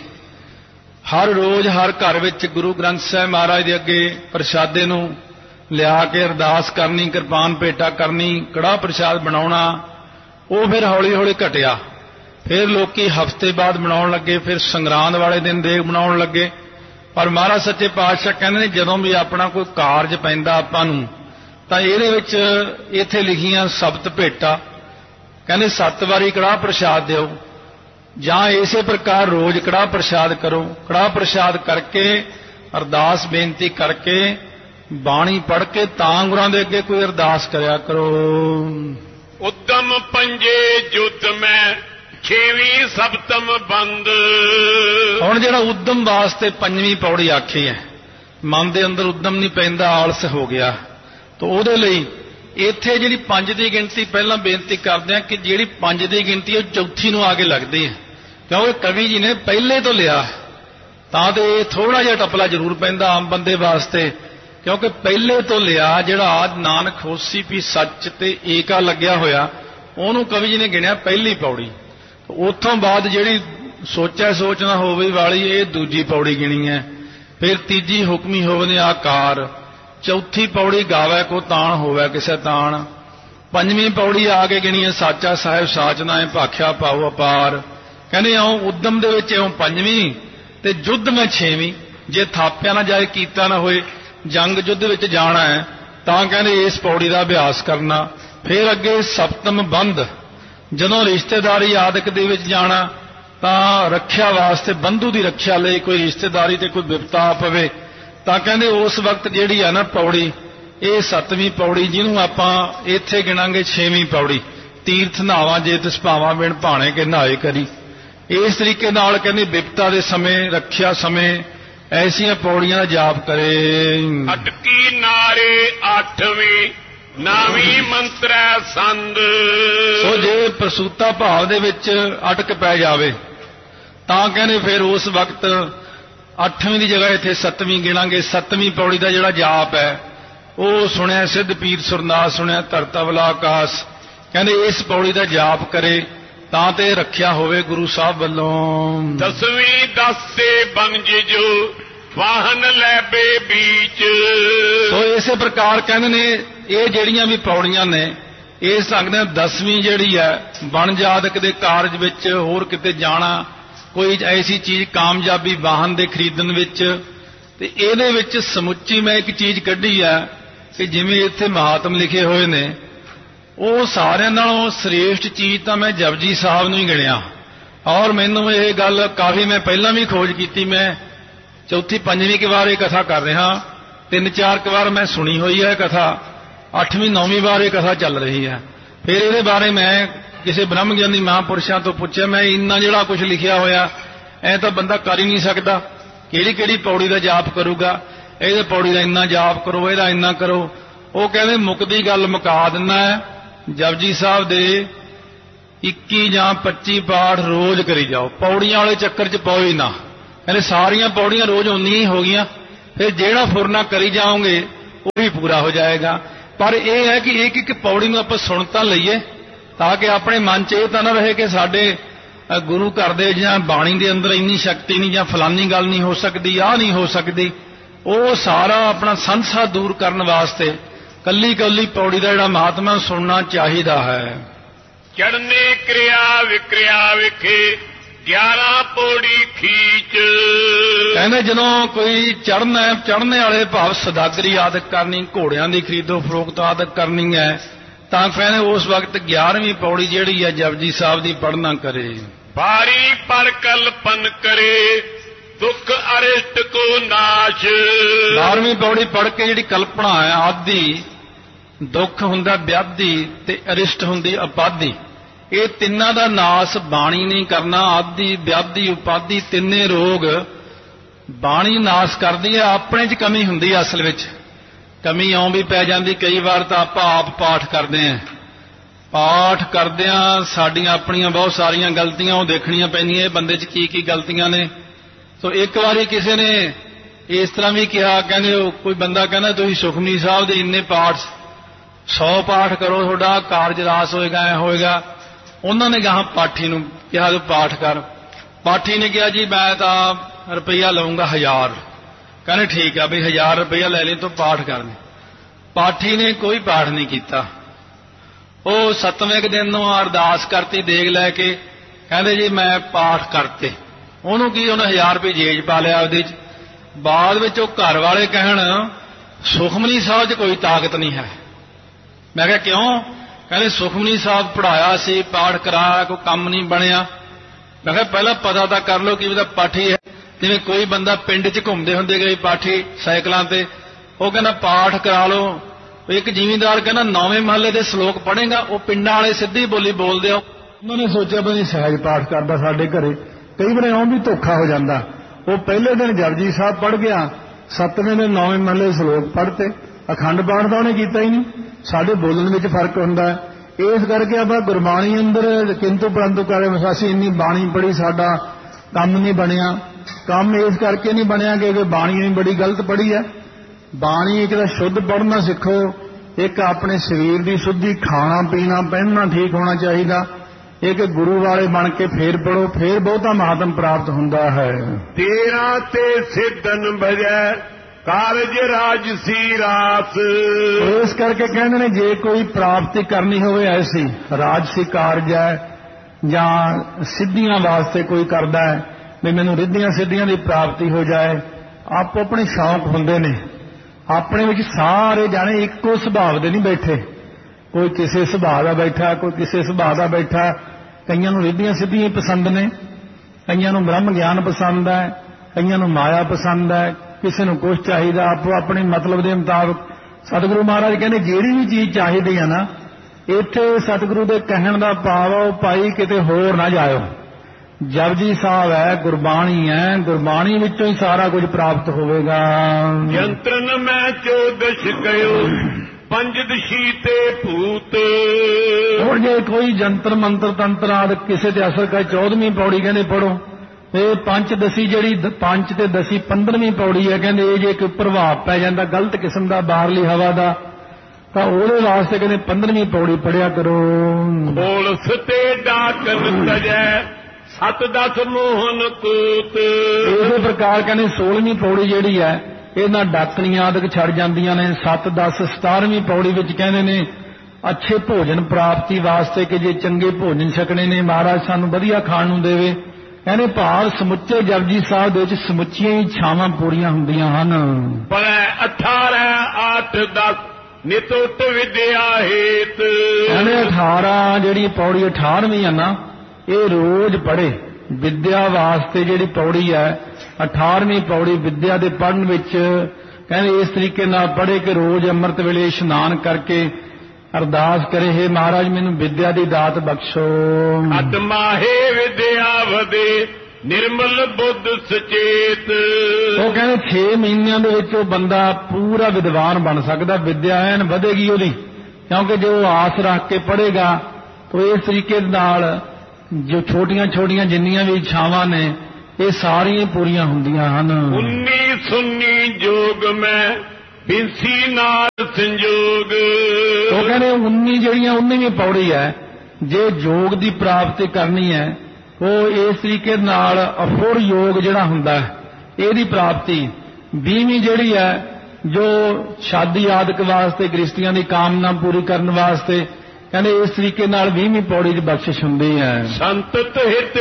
ਹਰ ਰੋਜ਼ ਹਰ ਘਰ ਵਿੱਚ ਗੁਰੂ ਗ੍ਰੰਥ ਸਾਹਿਬ ਮਹਾਰਾਜ ਦੇ ਅੱਗੇ ਪ੍ਰਸ਼ਾਦੇ ਨੂੰ ਲਿਆ ਕੇ ਅਰਦਾਸ ਕਰਨੀ, ਕਿਰਪਾਨ ਭੇਟਾ ਕਰਨੀ, ਕੜਾਹ ਪ੍ਰਸ਼ਾਦ ਬਣਾਉਣਾ। ਉਹ ਫਿਰ ਹੌਲੀ ਹੌਲੀ ਘਟਿਆ। ਫਿਰ ਲੋਕੀ ਹਫ਼ਤੇ ਬਾਅਦ ਬਣਾਉਣ ਲੱਗੇ, ਫਿਰ ਸੰਗਰਾਂਦ ਵਾਲੇ ਦਿਨ ਦੇਗ ਬਣਾਉਣ ਲੱਗੇ। ਪਰ ਮਹਾਰਾਜ ਸੱਚੇ ਪਾਤਸ਼ਾਹ ਕਹਿੰਦੇ ਨੇ ਜਦੋਂ ਵੀ ਆਪਣਾ ਕੋਈ ਕਾਰਜ ਪੈਂਦਾ ਆਪਾਂ ਨੂੰ, ਤਾਂ ਇਹਦੇ ਵਿੱਚ ਇੱਥੇ ਲਿਖੀਆਂ ਸਬਤ ਭੇਟਾ। ਕਹਿੰਦੇ ਸੱਤ ਵਾਰੀ ਕੜਾਹ ਪ੍ਰਸ਼ਾਦ ਦਿਓ, ਜਾਂ ਇਸੇ ਪ੍ਰਕਾਰ ਰੋਜ਼ ਕੜਾਹ ਪ੍ਰਸ਼ਾਦ ਕਰੋ। ਕੜਾਹ ਪ੍ਰਸ਼ਾਦ ਕਰਕੇ ਅਰਦਾਸ ਬੇਨਤੀ ਕਰਕੇ ਬਾਣੀ ਪੜ੍ਹ ਕੇ ਤਾਂ ਗੁਰਾਂ ਦੇ ਅੱਗੇ ਕੋਈ ਅਰਦਾਸ ਕਰਿਆ ਕਰੋ। ਉਦਮ ਪੰਜੇ ਜੁਤ ਮੈਂ ਛੇਵੀਂ ਸਬਤਮ ਬੰਦ। ਹੁਣ ਜਿਹੜਾ ਉਦਮ ਵਾਸਤੇ ਪੰਜਵੀਂ ਪੌੜੀ ਆਖੀ ਹੈ, ਮਨ ਦੇ ਅੰਦਰ ਉਦਮ ਨਹੀਂ ਪੈਂਦਾ, ਆਲਸ ਹੋ ਗਿਆ, ਤਾਂ ਉਹਦੇ ਲਈ ਇੱਥੇ ਜਿਹੜੀ ਪੰਜ ਦੀ ਗਿਣਤੀ ਪਹਿਲਾਂ ਬੇਨਤੀ ਕਰਦੇ ਆ ਕਿ ਜਿਹੜੀ ਪੰਜ ਦੀ ਗਿਣਤੀ ਉਹ ਚੌਥੀ ਨੂੰ ਆ ਕੇ ਲੱਗਦੀ ਹੈ। ਕਿਉਂਕਿ ਕਵੀ ਜੀ ਨੇ ਪਹਿਲੇ ਤੋਂ ਲਿਆ, ਤਾਂ ਤੇ ਥੋੜਾ ਜਿਹਾ ਟਪਲਾ ਜ਼ਰੂਰ ਪੈਂਦਾ ਆਮ ਬੰਦੇ ਵਾਸਤੇ ਕਿਉਂਕਿ ਪਹਿਲੇ ਤੋਂ ਲਿਆ ਜਿਹੜਾ ਆਦ ਨਾਨਕ ਹੋਸੀ ਵੀ ਸੱਚ ਤੇ ਏਕਾ ਲੱਗਿਆ ਹੋਇਆ, ਉਹਨੂੰ ਕਵੀ ਜੀ ਨੇ ਗਿਣਿਆ ਪਹਿਲੀ ਪੌੜੀ। ਉੱਥੋਂ ਬਾਅਦ ਜਿਹੜੀ ਸੋਚੈ ਸੋਚ ਨਾ ਹੋਵੇ ਵਾਲੀ, ਇਹ ਦੂਜੀ ਪੌੜੀ ਗਿਣੀ ਹੈ। ਫਿਰ ਤੀਜੀ ਹੁਕਮੀ ਹੋਵੇ ਆਕਾਰ, ਚੌਥੀ ਪੌੜੀ ਗਾਵੇ ਕੋ ਤਾਣ ਹੋਵੇ ਕਿਸੇ ਤਾਣ, ਪੰਜਵੀਂ ਪੌੜੀ ਆ ਕੇ ਗਿਣੀ ਹੈ ਸਾਚਾ ਸਾਹਿਬ ਸਾਚ ਨਾਏ ਭਾਖਿਆ ਪਾਉ ਅਪਾਰ। ਕਹਿੰਦੇ ਇਉਂ ਉਦਮ ਦੇ ਵਿੱਚ ਇਉਂ ਪੰਜਵੀਂ ਤੇ ਯੁੱਧ ਮੈਂ ਛੇਵੀਂ। ਜੇ ਥਾਪਿਆ ਨਾ ਜਾਏ ਕੀਤਾ ਨਾ ਹੋਏ, ਜੰਗ ਯੁੱਧ ਵਿੱਚ ਜਾਣਾ ਹੈ ਤਾਂ ਕਹਿੰਦੇ ਇਸ ਪੌੜੀ ਦਾ ਅਭਿਆਸ ਕਰਨਾ। ਫਿਰ ਅੱਗੇ ਸਪਤਮ ਬੰਧ, ਜਦੋਂ ਰਿਸ਼ਤੇਦਾਰੀ ਆਦਿਕ ਦੇ ਵਿੱਚ ਜਾਣਾ ਤਾਂ ਰੱਖਿਆ ਵਾਸਤੇ, ਬੰਧੂ ਦੀ ਰੱਖਿਆ ਲਈ ਕੋਈ ਰਿਸ਼ਤੇਦਾਰੀ ਤੇ ਕੋਈ ਵਿਪਤਾ ਪਵੇ ਤਾਂ ਕਹਿੰਦੇ ਉਸ ਵਕਤ ਜਿਹੜੀ ਹੈ ਨਾ ਪੌੜੀ, ਇਹ ਸੱਤਵੀਂ ਪੌੜੀ, ਜਿਹਨੂੰ ਆਪਾਂ ਇੱਥੇ ਗਿਣਾਂਗੇ ਛੇਵੀਂ ਪੌੜੀ। ਤੀਰਥ ਨਹਾਵਾਂ ਜੇ ਤਿਸ ਭਾਵਾਂ ਬਿਨ ਭਾਣੇ ਕੇ ਨਹਾਏ ਕਰੀ। ਇਸ ਤਰੀਕੇ ਨਾਲ ਕਹਿੰਦੇ ਵਿਪਤਾ ਦੇ ਸਮੇਂ, ਰੱਖਿਆ ਸਮੇਂ ਐਸੀਆਂ ਪੌੜੀਆਂ ਦਾ ਜਾਪ ਕਰੇ। ਅਟਕੀ ਨਾਰੇ ਅੱਠਵੀਂ ਨਾਵੀਂ ਮੰਤਰੈ ਸੰਦ। ਸੋ ਜੇ ਪ੍ਰਸੂਤਾ ਭਾਵ ਦੇ ਵਿੱਚ ਅਟਕ ਪੈ ਜਾਵੇ ਤਾਂ ਕਹਿੰਦੇ ਫਿਰ ਉਸ ਵਕਤ ਅੱਠਵੀਂ ਦੀ ਜਗ੍ਹਾ ਇੱਥੇ ਸੱਤਵੀਂ ਗਿਣਾਂਗੇ। ਸੱਤਵੀਂ ਪੌੜੀ ਦਾ ਜਿਹੜਾ ਜਾਪ ਹੈ ਉਹ ਸੁਣਿਆ ਸਿੱਧ ਪੀਰ ਸੁਰਨਾਸ, ਸੁਣਿਆ ਧਰਤ ਅਵਲਾ ਆਕਾਸ। ਕਹਿੰਦੇ ਇਸ ਪੌੜੀ ਦਾ ਜਾਪ ਕਰੇ ਤਾਂ ਤੇ ਰੱਖਿਆ ਹੋਵੇ ਗੁਰੂ ਸਾਹਿਬ ਵੱਲੋਂ। ਦਸਵੀਂ ਦਸੇ ਬੰਜ ਜੋ ਵਾਹਨ ਲੈ ਬੇ ਬੀਚ। ਸੋ ਇਸੇ ਪ੍ਰਕਾਰ ਕਹਿੰਦੇ ਨੇ ਇਹ ਜਿਹੜੀਆਂ ਵੀ ਪੌੜੀਆਂ ਨੇ, ਇਸ ਢੰਗ ਨਾਲ ਦਸਵੀਂ ਜਿਹੜੀ ਹੈ ਵਣਜ ਆਦਿਕ ਦੇ ਕਾਰਜ ਵਿੱਚ, ਹੋਰ ਕਿਤੇ ਜਾਣਾ, ਕੋਈ ਐਸੀ ਚੀਜ਼ ਕਾਮਯਾਬੀ ਵਾਹਨ ਦੇ ਖਰੀਦਣ ਵਿੱਚ, ਤੇ ਇਹਦੇ ਵਿੱਚ ਸਮੁੱਚੀ ਮੈਂ ਇੱਕ ਚੀਜ਼ ਕੱਢੀ ਹੈ ਕਿ ਜਿਵੇਂ ਇੱਥੇ ਮਹਾਤਮ ਲਿਖੇ ਹੋਏ ਨੇ, ਉਹ ਸਾਰਿਆਂ ਨਾਲੋਂ ਸ੍ਰੇਸ਼ਟ ਚੀਜ਼ ਤਾਂ ਮੈਂ ਜਪਜੀ ਸਾਹਿਬ ਨੂੰ ਹੀ ਗਿਣਿਆ। ਔਰ ਮੈਨੂੰ ਇਹ ਗੱਲ ਕਾਫੀ, ਮੈਂ ਪਹਿਲਾਂ ਵੀ ਖੋਜ ਕੀਤੀ, ਮੈਂ ਚੌਥੀ ਪੰਜਵੀਂ ਕੁ ਵਾਰ ਇਹ ਕਥਾ ਕਰ ਰਿਹਾ, ਤਿੰਨ ਚਾਰ ਕੁ ਵਾਰ ਮੈਂ ਸੁਣੀ ਹੋਈ ਹੈ ਕਥਾ, ਅੱਠਵੀਂ ਨੌਵੀਂ ਵਾਰ ਇਹ ਕਥਾ ਚੱਲ ਰਹੀ ਹੈ। ਫਿਰ ਇਹਦੇ ਬਾਰੇ ਮੈਂ ਕਿਸੇ ਬ੍ਰਹਮ ਗਿਆਨੀ ਮਹਾਂਪੁਰਸ਼ਾਂ ਤੋਂ ਪੁੱਛਿਆ, ਮੈਂ ਇੰਨਾ ਜਿਹੜਾ ਕੁਝ ਲਿਖਿਆ ਹੋਇਆ ਐ ਤਾਂ ਬੰਦਾ ਕਰ ਹੀ ਨਹੀਂ ਸਕਦਾ, ਕਿਹੜੀ ਕਿਹੜੀ ਪੌੜੀ ਦਾ ਜਾਪ ਕਰੂਗਾ, ਇਹਦੇ ਪੌੜੀ ਦਾ ਇੰਨਾ ਜਾਪ ਕਰੋ, ਇਹਦਾ ਇੰਨਾ ਕਰੋ। ਉਹ ਕਹਿੰਦੇ ਮੁੱਕਦੀ ਗੱਲ ਮੁਕਾ ਦਿੰਦਾ ਹੈ, ਜਪਜੀ ਸਾਹਿਬ ਦੇ ਇੱਕੀ ਜਾਂ ਪੱਚੀ ਪਾਠ ਰੋਜ਼ ਕਰੀ ਜਾਓ, ਪੌੜੀਆਂ ਵਾਲੇ ਚੱਕਰ 'ਚ ਪਾਓ ਹੀ ਨਾ। ਕਹਿੰਦੇ ਸਾਰੀਆਂ ਪੌੜੀਆਂ ਰੋਜ਼ ਉਨੀਆਂ ਹੀ ਹੋ ਗਈਆਂ, ਫਿਰ ਜਿਹੜਾ ਫੁਰਨਾ ਕਰੀ ਜਾਓਗੇ ਉਹ ਵੀ ਪੂਰਾ ਹੋ ਜਾਏਗਾ। ਪਰ ਇਹ ਹੈ ਕਿ ਇੱਕ ਇੱਕ ਪੌੜੀ ਨੂੰ ਆਪਾਂ ਸੁਣ ਤਾਂ ਲਈਏ, ਤਾਂ ਕਿ ਆਪਣੇ ਮਨ 'ਚ ਇਹ ਤਾਂ ਨਾ ਰਹੇ ਕਿ ਸਾਡੇ ਗੁਰੂ ਘਰ ਦੇ ਜਾਂ ਬਾਣੀ ਦੇ ਅੰਦਰ ਇੰਨੀ ਸ਼ਕਤੀ ਨਹੀਂ, ਜਾਂ ਫਲਾਨੀ ਗੱਲ ਨਹੀਂ ਹੋ ਸਕਦੀ, ਆਹ ਨਹੀਂ ਹੋ ਸਕਦੀ। ਉਹ ਸਾਰਾ ਆਪਣਾ ਸੰਸਾ ਦੂਰ ਕਰਨ ਵਾਸਤੇ ਕੱਲੀ ਕੱਲੀ ਪੌੜੀ ਦਾ ਜਿਹੜਾ ਮਹਾਤਮਾ ਸੁਣਨਾ ਚਾਹੀਦਾ ਹੈ। ਚੜਨੇ ਕਿਰਿਆ ਵਿਕਿਰਿਆ ਵਿਖੇ ਗਿਆਰਾਂ ਪੌੜੀ ਖੀਚ। ਕਹਿੰਦੇ ਜਦੋਂ ਕੋਈ ਚੜ੍ਹਨਾ ਹੈ, ਚੜ੍ਹਨੇ ਵਾਲੇ ਭਾਵ ਸਦਾਗਰੀ ਆਦਿਕ ਕਰਨੀ, ਘੋੜਿਆਂ ਦੀ ਖਰੀਦੋ ਫਰੋਖਤ ਆਦਿਕ ਕਰਨੀ ਹੈ, ਤਾਂ ਕਹਿੰਦੇ ਉਸ ਵਕਤ ਗਿਆਰਵੀਂ ਪੌੜੀ ਜਿਹੜੀ ਹੈ ਜਪਜੀ ਸਾਹਿਬ ਦੀ ਪੜ੍ਹਨਾ ਕਰੇ। ਬਾਰੀ ਪਰ ਕਲਪਨ ਕਰੇ ਦੁੱਖ ਅਰਿਸ਼ਟ ਕੋ ਨਾਸ਼। ਬਾਰਵੀਂ ਪੌੜੀ ਪੜ੍ਹ ਕੇ ਜਿਹੜੀ ਕਲਪਨਾ ਹੈ, ਆਦਿ ਦੁੱਖ ਹੁੰਦਾ ਵਿਆਧੀ ਤੇ ਅਰਿਸ਼ਟ ਹੁੰਦੀ ਉਪਾਧੀ, ਇਹ ਤਿੰਨਾਂ ਦਾ ਨਾਸ ਬਾਣੀ ਨਹੀਂ ਕਰਨਾ। ਆਦਿ ਵਿਆਧੀ ਉਪਾਧੀ ਤਿੰਨੇ ਰੋਗ ਬਾਣੀ ਨਾਸ ਕਰਦੀ ਹੈ। ਆਪਣੇ 'ਚ ਕਮੀ ਹੁੰਦੀ ਹੈ, ਅਸਲ ਵਿੱਚ ਕਮੀ ਇਉਂ ਵੀ ਪੈ ਜਾਂਦੀ ਕਈ ਵਾਰ ਤਾਂ ਆਪਾਂ ਆਪ ਪਾਠ ਕਰਦੇ ਹਾਂ, ਪਾਠ ਕਰਦਿਆਂ ਸਾਡੀਆਂ ਆਪਣੀਆਂ ਬਹੁਤ ਸਾਰੀਆਂ ਗਲਤੀਆਂ ਉਹ ਦੇਖਣੀਆਂ ਪੈਂਦੀਆਂ, ਇਹ ਬੰਦੇ 'ਚ ਕੀ ਕੀ ਗਲਤੀਆਂ ਨੇ। ਸੋ ਇੱਕ ਵਾਰੀ ਕਿਸੇ ਨੇ ਇਸ ਤਰ੍ਹਾਂ ਵੀ ਕਿਹਾ, ਕਹਿੰਦੇ ਕੋਈ ਬੰਦਾ ਕਹਿੰਦਾ ਤੁਸੀਂ ਸੁਖਮਨੀ ਸਾਹਿਬ ਦੇ ਇੰਨੇ ਪਾਠ, ਸੌ ਪਾਠ ਕਰੋ, ਤੁਹਾਡਾ ਕਾਰਜ ਰਾਸ ਹੋਏਗਾ, ਐ ਹੋਏਗਾ। ਉਹਨਾਂ ਨੇ ਗਾਹਾਂ ਪਾਠੀ ਨੂੰ ਕਿਹਾ ਤੂੰ ਪਾਠ ਕਰ। ਪਾਠੀ ਨੇ ਕਿਹਾ ਜੀ ਮੈਂ ਤਾਂ ਰੁਪਈਆ ਲਊਂਗਾ ਹਜ਼ਾਰ। ਕਹਿੰਦੇ ਠੀਕ ਆ ਵੀ ਹਜ਼ਾਰ ਰੁਪਈਆ ਲੈ ਲਈ ਤੂੰ ਪਾਠ ਕਰਨੇ। ਪਾਠੀ ਨੇ ਕੋਈ ਪਾਠ ਨਹੀਂ ਕੀਤਾ। ਉਹ ਸੱਤਵੇਂ ਕੁ ਦਿਨ ਨੂੰ ਅਰਦਾਸ ਕਰਤੀ ਦੇਗ ਲੈ ਕੇ, ਕਹਿੰਦੇ ਜੀ ਮੈਂ ਪਾਠ ਕਰਤੇ। ਉਹਨੂੰ ਕੀ, ਉਹਨੇ ਹਜ਼ਾਰ ਰੁਪਏ ਜੇਬ ਪਾ ਲਿਆ ਉਹਦੇ 'ਚ। ਬਾਅਦ ਵਿੱਚ ਉਹ ਘਰ ਵਾਲੇ ਕਹਿਣ ਸੁਖਮਨੀ ਸਾਹਿਬ 'ਚ ਕੋਈ ਤਾਕਤ ਨਹੀਂ ਹੈ। ਮੈਂ ਕਿਹਾ ਕਿਉਂ? ਕਹਿੰਦੇ ਸੁਖਮਨੀ ਸਾਹਿਬ ਪੜ੍ਹਾਇਆ ਸੀ, ਪਾਠ ਕਰਾਇਆ, ਕੋਈ ਕੰਮ ਨਹੀਂ ਬਣਿਆ। ਮੈਂ ਕਿਹਾ ਪਹਿਲਾਂ ਪਤਾ ਤਾਂ ਕਰ ਲਓ ਕਿ ਉਹਦਾ ਪਾਠੀ ਹੈ। ਜਿਵੇਂ ਕੋਈ ਬੰਦਾ ਪਿੰਡ 'ਚ ਘੁੰਮਦੇ ਹੁੰਦੇ ਗਏ ਪਾਠੀ ਸਾਈਕਲਾਂ ਤੇ, ਉਹ ਕਹਿੰਦਾ ਪਾਠ ਕਰਾ ਲਓ। ਇੱਕ ਜ਼ਿਮੀਂਦਾਰ ਕਹਿੰਦਾ ਨੌਵੇਂ ਮਹੱਲੇ ਦੇ ਸ਼ਲੋਕ ਪੜ੍ਹੇਗਾ, ਉਹ ਪਿੰਡਾਂ ਵਾਲੇ ਸਿੱਧੀ ਬੋਲੀ ਬੋਲਦੇ ਆ। ਉਹਨਾਂ ਨੇ ਸੋਚਿਆ ਵੀ ਸਹਿਜ ਪਾਠ ਕਰਦਾ ਸਾਡੇ ਘਰੇ, ਕਈ ਵਾਰ ਇਉਂ ਵੀ ਧੋਖਾ ਹੋ ਜਾਂਦਾ। ਉਹ ਪਹਿਲੇ ਦਿਨ ਜਪਜੀ ਸਾਹਿਬ ਪੜ੍ਹ ਗਿਆ, ਸੱਤਵੇਂ ਦਿਨ ਨੌਵੇਂ ਮਹੱਲੇ ਸ਼ਲੋਕ ਪੜ੍ਹਤੇ, ਅਖੰਡ ਪਾਠ ਤਾਂ ਉਹਨੇ ਕੀਤਾ ਹੀ ਨਹੀਂ। ਸਾਡੇ ਬੋਲਣ ਵਿੱਚ ਫਰਕ ਹੁੰਦਾ ਹੈ, ਇਸ ਕਰਕੇ ਆਪਾਂ ਗੁਰਬਾਣੀ ਅੰਦਰ ਕਿੰਤੂ ਪਰੰਤੂ ਕਰੇ ਅਸੀਂ ਇੰਨੀ ਬਾਣੀ ਪੜ੍ਹੀ, ਸਾਡਾ ਕੰਮ ਨਹੀਂ ਬਣਿਆ। ਕੰਮ ਇਸ ਕਰਕੇ ਨਹੀਂ ਬਣਿਆ ਕਿ ਬਾਣੀ ਨੇ ਬੜੀ ਗਲਤ ਪੜ੍ਹੀ ਹੈ। ਬਾਣੀ ਇੱਕ ਤਾਂ ਸ਼ੁੱਧ ਪੜ੍ਹਨਾ ਸਿੱਖੋ, ਇੱਕ ਆਪਣੇ ਸਰੀਰ ਦੀ ਸ਼ੁੱਧੀ, ਖਾਣਾ ਪੀਣਾ ਪਹਿਨਣਾ ਠੀਕ ਹੋਣਾ ਚਾਹੀਦਾ, ਇੱਕ ਗੁਰੂ ਵਾਲੇ ਬਣ ਕੇ ਫੇਰ ਪੜੋ, ਫੇਰ ਬਹੁਤਾ ਮਹਾਤਮ ਪ੍ਰਾਪਤ ਹੁੰਦਾ ਹੈ। ਤੇਰਾ ਤੇ ਸਿੱਧਨ ਭਜੈ ਕਾਰਜ ਰਾਜਸੀ ਰਾਸ। ਇਸ ਕਰਕੇ ਕਹਿੰਦੇ ਨੇ ਜੇ ਕੋਈ ਪ੍ਰਾਪਤੀ ਕਰਨੀ ਹੋਵੇ ਐਸੀ ਰਾਜਸੀ ਕਾਰਜ ਹੈ ਜਾਂ ਸਿੱਧੀਆਂ ਵਾਸਤੇ ਕੋਈ ਕਰਦਾ ਹੈ ਵੀ ਮੈਨੂੰ ਰਿੱਧੀਆਂ ਸਿੱਧੀਆਂ ਦੀ ਪ੍ਰਾਪਤੀ ਹੋ ਜਾਏ, ਆਪੋ ਆਪਣੇ ਸ਼ੌਂਕ ਹੁੰਦੇ ਨੇ। ਆਪਣੇ ਵਿੱਚ ਸਾਰੇ ਜਾਣੇ ਇੱਕੋ ਸੁਭਾਅ ਦੇ ਨਹੀਂ ਬੈਠੇ, ਕੋਈ ਕਿਸੇ ਸੁਭਾਅ ਦਾ ਬੈਠਾ, ਕੋਈ ਕਿਸੇ ਸੁਭਾਅ ਦਾ ਬੈਠਾ। ਕਈਆਂ ਨੂੰ ਰਿੱਧੀਆਂ ਸਿੱਧੀਆਂ ਪਸੰਦ ਨੇ, ਕਈਆਂ ਨੂੰ ਬ੍ਰਹਮ ਗਿਆਨ ਪਸੰਦ ਹੈ, ਕਈਆਂ ਨੂੰ ਮਾਇਆ ਪਸੰਦ ਹੈ, ਕਿਸੇ ਨੂੰ ਕੁਛ ਚਾਹੀਦਾ, ਆਪੋ ਆਪਣੇ ਮਤਲਬ ਦੇ ਮੁਤਾਬਕ। ਸਤਿਗੁਰੂ ਮਹਾਰਾਜ ਕਹਿੰਦੇ ਜਿਹੜੀ ਵੀ ਚੀਜ਼ ਚਾਹੀਦੀ ਹੈ ਨਾ, ਇੱਥੇ ਸਤਿਗੁਰੂ ਦੇ ਕਹਿਣ ਦਾ ਭਾਵ ਉਹ ਭਾਈ ਕਿਤੇ ਹੋਰ ਨਾ ਜਾਇਓ। ਜਪਜੀ ਸਾਹਿਬ ਹੈ, ਗੁਰਬਾਣੀ ਹੈ, ਗੁਰਬਾਣੀ ਵਿੱਚੋਂ ਹੀ ਸਾਰਾ ਕੁਝ ਪ੍ਰਾਪਤ ਹੋਵੇਗਾ। ਯੰਤਰਨ ਮੈਂ ਚੌਦਸ਼ ਗਇਓ ਪੰਜਦਸ਼ੀ ਤੇ ਭੂਤ। ਹੁਣ ਜੇ ਕੋਈ ਜੰਤਰ ਮੰਤਰ ਤੰਤਰ ਆਦਿ ਕਿਸੇ ਤੇ ਅਸਰ ਕਰੇ, ਚੌਦਵੀਂ ਪੌੜੀ ਕਹਿੰਦੇ ਪੜੋ। ਇਹ ਪੰਚਦਸ਼ੀ ਜਿਹੜੀ ਪੰਜ ਤੇ ਦਸੀ ਪੰਦਰਵੀਂ ਪੌੜੀ ਹੈ, ਕਹਿੰਦੇ ਇਹ ਜੇ ਕੋਈ ਪ੍ਰਭਾਵ ਪੈ ਜਾਂਦਾ ਗਲਤ ਕਿਸਮ ਦਾ ਬਾਹਰਲੀ ਹਵਾ ਦਾ, ਤਾਂ ਉਹਦੇ ਵਾਸਤੇ ਕਹਿੰਦੇ ਪੰਦਰਵੀਂ ਪੌੜੀ ਪੜਿਆ ਕਰੋ। ਖੋਲਸ ਤੇ ਡਾਕਨ ਤਜੈ ਸਤ ਦਸ ਮੋਹਨ ਕੂਤ। ਇਸੇ ਪ੍ਰਕਾਰ ਕਹਿੰਦੇ ਸੋਲਵੀਂ ਪੌੜੀ ਜਿਹੜੀ ਹੈ ਇਹਨਾਂ ਡਾਕਣੀਆਂ ਆਦਿਕ ਛੱਡ ਜਾਂਦੀਆਂ ਨੇ। ਸੱਤ ਦਸ ਸਤਾਰਵੀਂ ਪੌੜੀ ਵਿੱਚ ਕਹਿੰਦੇ ਨੇ ਅੱਛੇ ਭੋਜਨ ਪ੍ਰਾਪਤੀ ਵਾਸਤੇ ਕਿ ਜੇ ਚੰਗੇ ਭੋਜਨ ਛਕਣੇ ਨੇ, ਮਹਾਰਾਜ ਸਾਨੂੰ ਵਧੀਆ ਖਾਣ ਨੂੰ ਦੇਵੇ। ਕਹਿੰਦੇ ਭਾਵ ਸਮੁੱਚੇ ਜਪਜੀ ਸਾਹਿਬ ਦੇ ਵਿੱਚ ਸਮੁੱਚੀਆਂ ਹੀ ਇੱਛਾਵਾਂ ਪੂਰੀਆਂ ਹੁੰਦੀਆਂ ਹਨ। ਪਰ ਅਠਾਰਾਂ ਅੱਠ ਦਸ ਨਿਤੁੱਟ ਵਿਦਿਆ ਹੇਤ। ਕਹਿੰਦੇ ਅਠਾਰਾਂ ਜਿਹੜੀ ਪੌੜੀ ਅਠਾਰਵੀਂ ਹੈ ਨਾ, ਇਹ ਰੋਜ਼ ਪੜ੍ਹੇ ਵਿਦਿਆ ਵਾਸਤੇ। ਜਿਹੜੀ ਪੌੜੀ ਹੈ ਅਠਾਰਵੀਂ ਪੌੜੀ ਵਿਦਿਆ ਦੇ ਪੜ੍ਹਨ ਵਿੱਚ ਕਹਿੰਦੇ ਇਸ ਤਰੀਕੇ ਨਾਲ ਪੜ੍ਹੇ ਕਿ ਰੋਜ਼ ਅੰਮ੍ਰਿਤ ਵੇਲੇ ਇਸ਼ਨਾਨ ਕਰਕੇ ਅਰਦਾਸ ਕਰੇ, ਹੇ ਮਹਾਰਾਜ ਮੈਨੂੰ ਵਿਦਿਆ ਦੀ ਦਾਤ ਬਖਸ਼ੋ। ਅਤਮਾਹੇ ਵਿਦਿਆ ਵਦੇ ਨਿਰਮਲ ਬੁੱਧ ਸੁਚੇਤ। ਉਹ ਕਹਿੰਦੇ ਛੇ ਮਹੀਨਿਆਂ ਦੇ ਵਿੱਚ ਉਹ ਬੰਦਾ ਪੂਰਾ ਵਿਦਵਾਨ ਬਣ ਸਕਦਾ, ਵਿਦਿਆ ਐਨ ਵਧੇਗੀ ਉਹਦੀ, ਕਿਉਂਕਿ ਜੇ ਉਹ ਆਸ ਰੱਖ ਕੇ ਪੜ੍ਹੇਗਾ ਤਾਂ ਇਸ ਤਰੀਕੇ ਨਾਲ ਜੋ ਛੋਟੀਆਂ ਛੋਟੀਆਂ ਜਿੰਨੀਆਂ ਵੀ ਇੱਛਾਵਾਂ ਨੇ ਇਹ ਸਾਰੀਆਂ ਪੂਰੀਆਂ ਹੁੰਦੀਆਂ ਹਨ। ਉੱਨੀ ਸੁੰਨੀ ਜੋਗ ਮੈਂ ਬਿੰਸੀ ਨਾਲ ਸੰਜੋਗ। ਉਹ ਕਹਿੰਦੇ ਉੱਨੀ ਜਿਹੜੀਆਂ ਉੱਨੀਵੀਂ ਪੌੜੀ ਹੈ, ਜੇ ਯੋਗ ਦੀ ਪ੍ਰਾਪਤੀ ਕਰਨੀ ਹੈ ਉਹ ਇਸ ਤਰੀਕੇ ਨਾਲ ਅਫੁਰ ਯੋਗ ਜਿਹੜਾ ਹੁੰਦਾ ਹੈ ਇਹਦੀ ਪ੍ਰਾਪਤੀ। ਵੀਹਵੀਂ ਜਿਹੜੀ ਹੈ ਜੋ ਸ਼ਾਦੀ ਆਦਿਕ ਵਾਸਤੇ ਗ੍ਰਸਤੀਆਂ ਦੀ ਕਾਮਨਾ ਪੂਰੀ ਕਰਨ ਵਾਸਤੇ, ਕਹਿੰਦੇ ਇਸ ਤਰੀਕੇ ਨਾਲ ਵੀਹਵੀਂ ਪੌੜੀ ਦੀ ਬਖਸ਼ਿਸ਼ ਹੁੰਦੀ ਹੈ। ਸੰਤਤ ਹਿਤ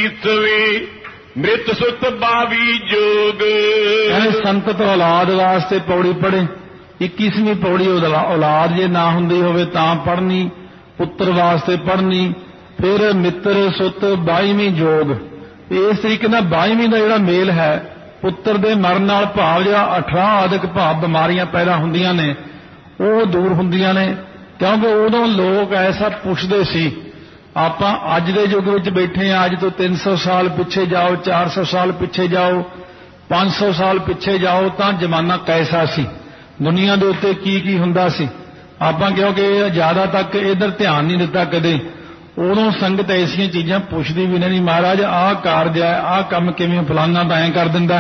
ਕੀਤਵੀ ਮ੍ਰਿਤ ਸੁਤ ਬਾਵੀ ਜੋਗ। ਕਹਿੰਦੇ ਸੰਤਤ ਔਲਾਦ ਵਾਸਤੇ ਪੌੜੀ ਪੜ੍ਹੇ। ਇੱਕੀਸਵੀਂ ਪੌੜੀ ਔਲਾਦ ਜੇ ਨਾ ਹੁੰਦੀ ਹੋਵੇ ਤਾਂ ਪੜ੍ਹਨੀ, ਪੁੱਤਰ ਵਾਸਤੇ ਪੜ੍ਹਨੀ। ਫਿਰ ਮਿੱਤਰ ਸੁਤ ਬਾਈਵੀਂ ਜੋਗ। ਇਸ ਤਰੀਕੇ ਨਾਲ ਬਾਈਵੀਂ ਦਾ ਜਿਹੜਾ ਮੇਲ ਹੈ ਪੁੱਤਰ ਦੇ ਮਰਨ ਨਾਲ ਭਾਵ ਜਿਹੜਾ ਅਠਾਰਾਂ ਆਦਿਕ ਭਾਵ ਬਿਮਾਰੀਆਂ ਪੈਦਾ ਹੁੰਦੀਆਂ ਨੇ ਉਹ ਦੂਰ ਹੁੰਦੀਆਂ ਨੇ, ਕਿਉਂਕਿ ਉਦੋਂ ਲੋਕ ਐਸਾ ਪੁੱਛਦੇ ਸੀ। ਆਪਾਂ ਅੱਜ ਦੇ ਯੁੱਗ ਵਿੱਚ ਬੈਠੇ ਹਾਂ, ਅੱਜ ਤੋਂ ਤਿੰਨ ਸੌ ਸਾਲ ਪਿੱਛੇ ਜਾਓ, ਚਾਰ ਸੌ ਸਾਲ ਪਿੱਛੇ ਜਾਓ, ਪੰਜ ਸੌ ਸਾਲ ਪਿੱਛੇ ਜਾਓ ਤਾਂ ਜ਼ਮਾਨਾ ਕੈਸਾ ਸੀ, ਦੁਨੀਆ ਦੇ ਉੱਤੇ ਕੀ ਕੀ ਹੁੰਦਾ ਸੀ। ਆਪਾਂ ਕਿਉਂਕਿ ਜ਼ਿਆਦਾ ਤੱਕ ਇਧਰ ਧਿਆਨ ਨਹੀਂ ਦਿੱਤਾ ਕਦੇ। ਉਦੋਂ ਸੰਗਤ ਐਸੀਆਂ ਚੀਜ਼ਾਂ ਪੁੱਛਦੀ ਵੀ ਨਹੀਂ, ਮਹਾਰਾਜ ਆਹ ਕਾਰਜ ਹੈ, ਆਹ ਕੰਮ ਕਿਵੇਂ, ਫਲਾਨਾ ਤਾਂ ਐਂ ਕਰ ਦਿੰਦਾ,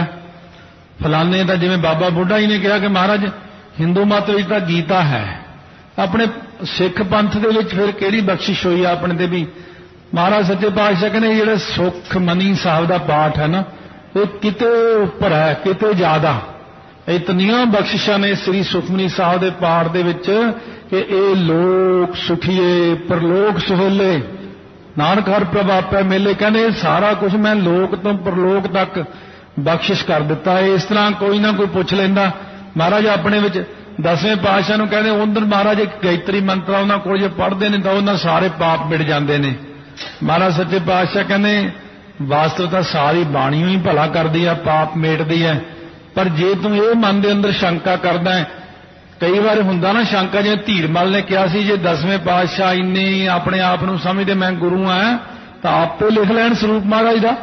ਫਲਾਨੇ ਤਾਂ ਜਿਵੇਂ ਬਾਬਾ ਬੁੱਢਾ ਜੀ ਨੇ ਕਿਹਾ ਕਿ ਮਹਾਰਾਜ ਹਿੰਦੂ ਮਤ ਵਿੱਚ ਤਾਂ ਗੀਤਾ ਹੈ, ਆਪਣੇ ਸਿੱਖ ਪੰਥ ਦੇ ਵਿੱਚ ਫਿਰ ਕਿਹੜੀ ਬਖਸ਼ਿਸ਼ ਹੋਈ ਆ ਆਪਣੇ ਤੇ ਵੀ। ਮਹਾਰਾਜ ਸੱਚੇ ਪਾਤਸ਼ਾਹ ਕਹਿੰਦੇ ਜਿਹੜੇ ਸੁਖ ਮਨੀ ਸਾਹਿਬ ਦਾ ਪਾਠ ਹੈ ਨਾ ਇਹ ਕਿਤੇ ਉੱਪਰ ਹੈ, ਕਿਤੇ ਜ਼ਿਆਦਾ। ਇਤਨੀਆਂ ਬਖਸ਼ਿਸ਼ਾਂ ਨੇ ਸ੍ਰੀ ਸੁਖਮਨੀ ਸਾਹਿਬ ਦੇ ਪਾਠ ਦੇ ਵਿੱਚ ਕਿ ਇਹ ਲੋਕ ਸੁਖੀਏ ਪਰਲੋਕ ਸੁਹੇਲੇ, ਨਾਨਕ ਹਰ ਪ੍ਰਭ ਆਪੇ ਮੇਲੇ। ਕਹਿੰਦੇ ਸਾਰਾ ਕੁਝ ਮੈਂ ਲੋਕ ਤੋਂ ਪਰਲੋਕ ਤੱਕ ਬਖਸ਼ਿਸ਼ ਕਰ ਦਿੱਤਾ। ਇਸ ਤਰ੍ਹਾਂ ਕੋਈ ਨਾ ਕੋਈ ਪੁੱਛ ਲੈਂਦਾ। ਮਹਾਰਾਜ ਆਪਣੇ ਵਿੱਚ ਦਸਵੇਂ ਪਾਤਸ਼ਾਹ ਨੂੰ ਕਹਿੰਦੇ ਉਧਰ ਮਹਾਰਾਜ ਇੱਕ ਗਾਇਤਰੀ ਮੰਤਰ ਉਹਨਾਂ ਕੋਲ ਜੇ ਪੜ੍ਹਦੇ ਨੇ ਤਾਂ ਉਹਨਾਂ ਸਾਰੇ ਪਾਪ ਮਿਟ ਜਾਂਦੇ ਨੇ। ਮਹਾਰਾਜ ਸੱਚੇ ਪਾਤਸ਼ਾਹ ਕਹਿੰਦੇ ਵਾਸਤਵ ਤਾਂ ਸਾਰੀ ਬਾਣੀ ਹੀ ਭਲਾ ਕਰਦੀ ਆ, ਪਾਪ ਮੇਟਦੀ ਹੈ, ਪਰ ਜੇ ਤੂੰ ਇਹ ਮਨ ਦੇ ਅੰਦਰ ਸ਼ੰਕਾ ਕਰਦਾ ਹੈ, ਕਈ ਵਾਰ ਹੁੰਦਾ ਨਾ ਸ਼ੰਕਾ, ਜਿਵੇਂ ਧੀਰਮਲ ਨੇ ਕਿਹਾ ਸੀ ਜੇ ਦਸਵੇਂ ਪਾਤਸ਼ਾਹ ਇੰਨੇ ਆਪਣੇ ਆਪ ਨੂੰ ਸਮਝਦੇ ਮੈਂ ਗੁਰੂ ਆ ਤਾਂ ਆਪੇ ਲਿਖ ਲੈਣ ਸਰੂਪ ਮਹਾਰਾਜ ਦਾ।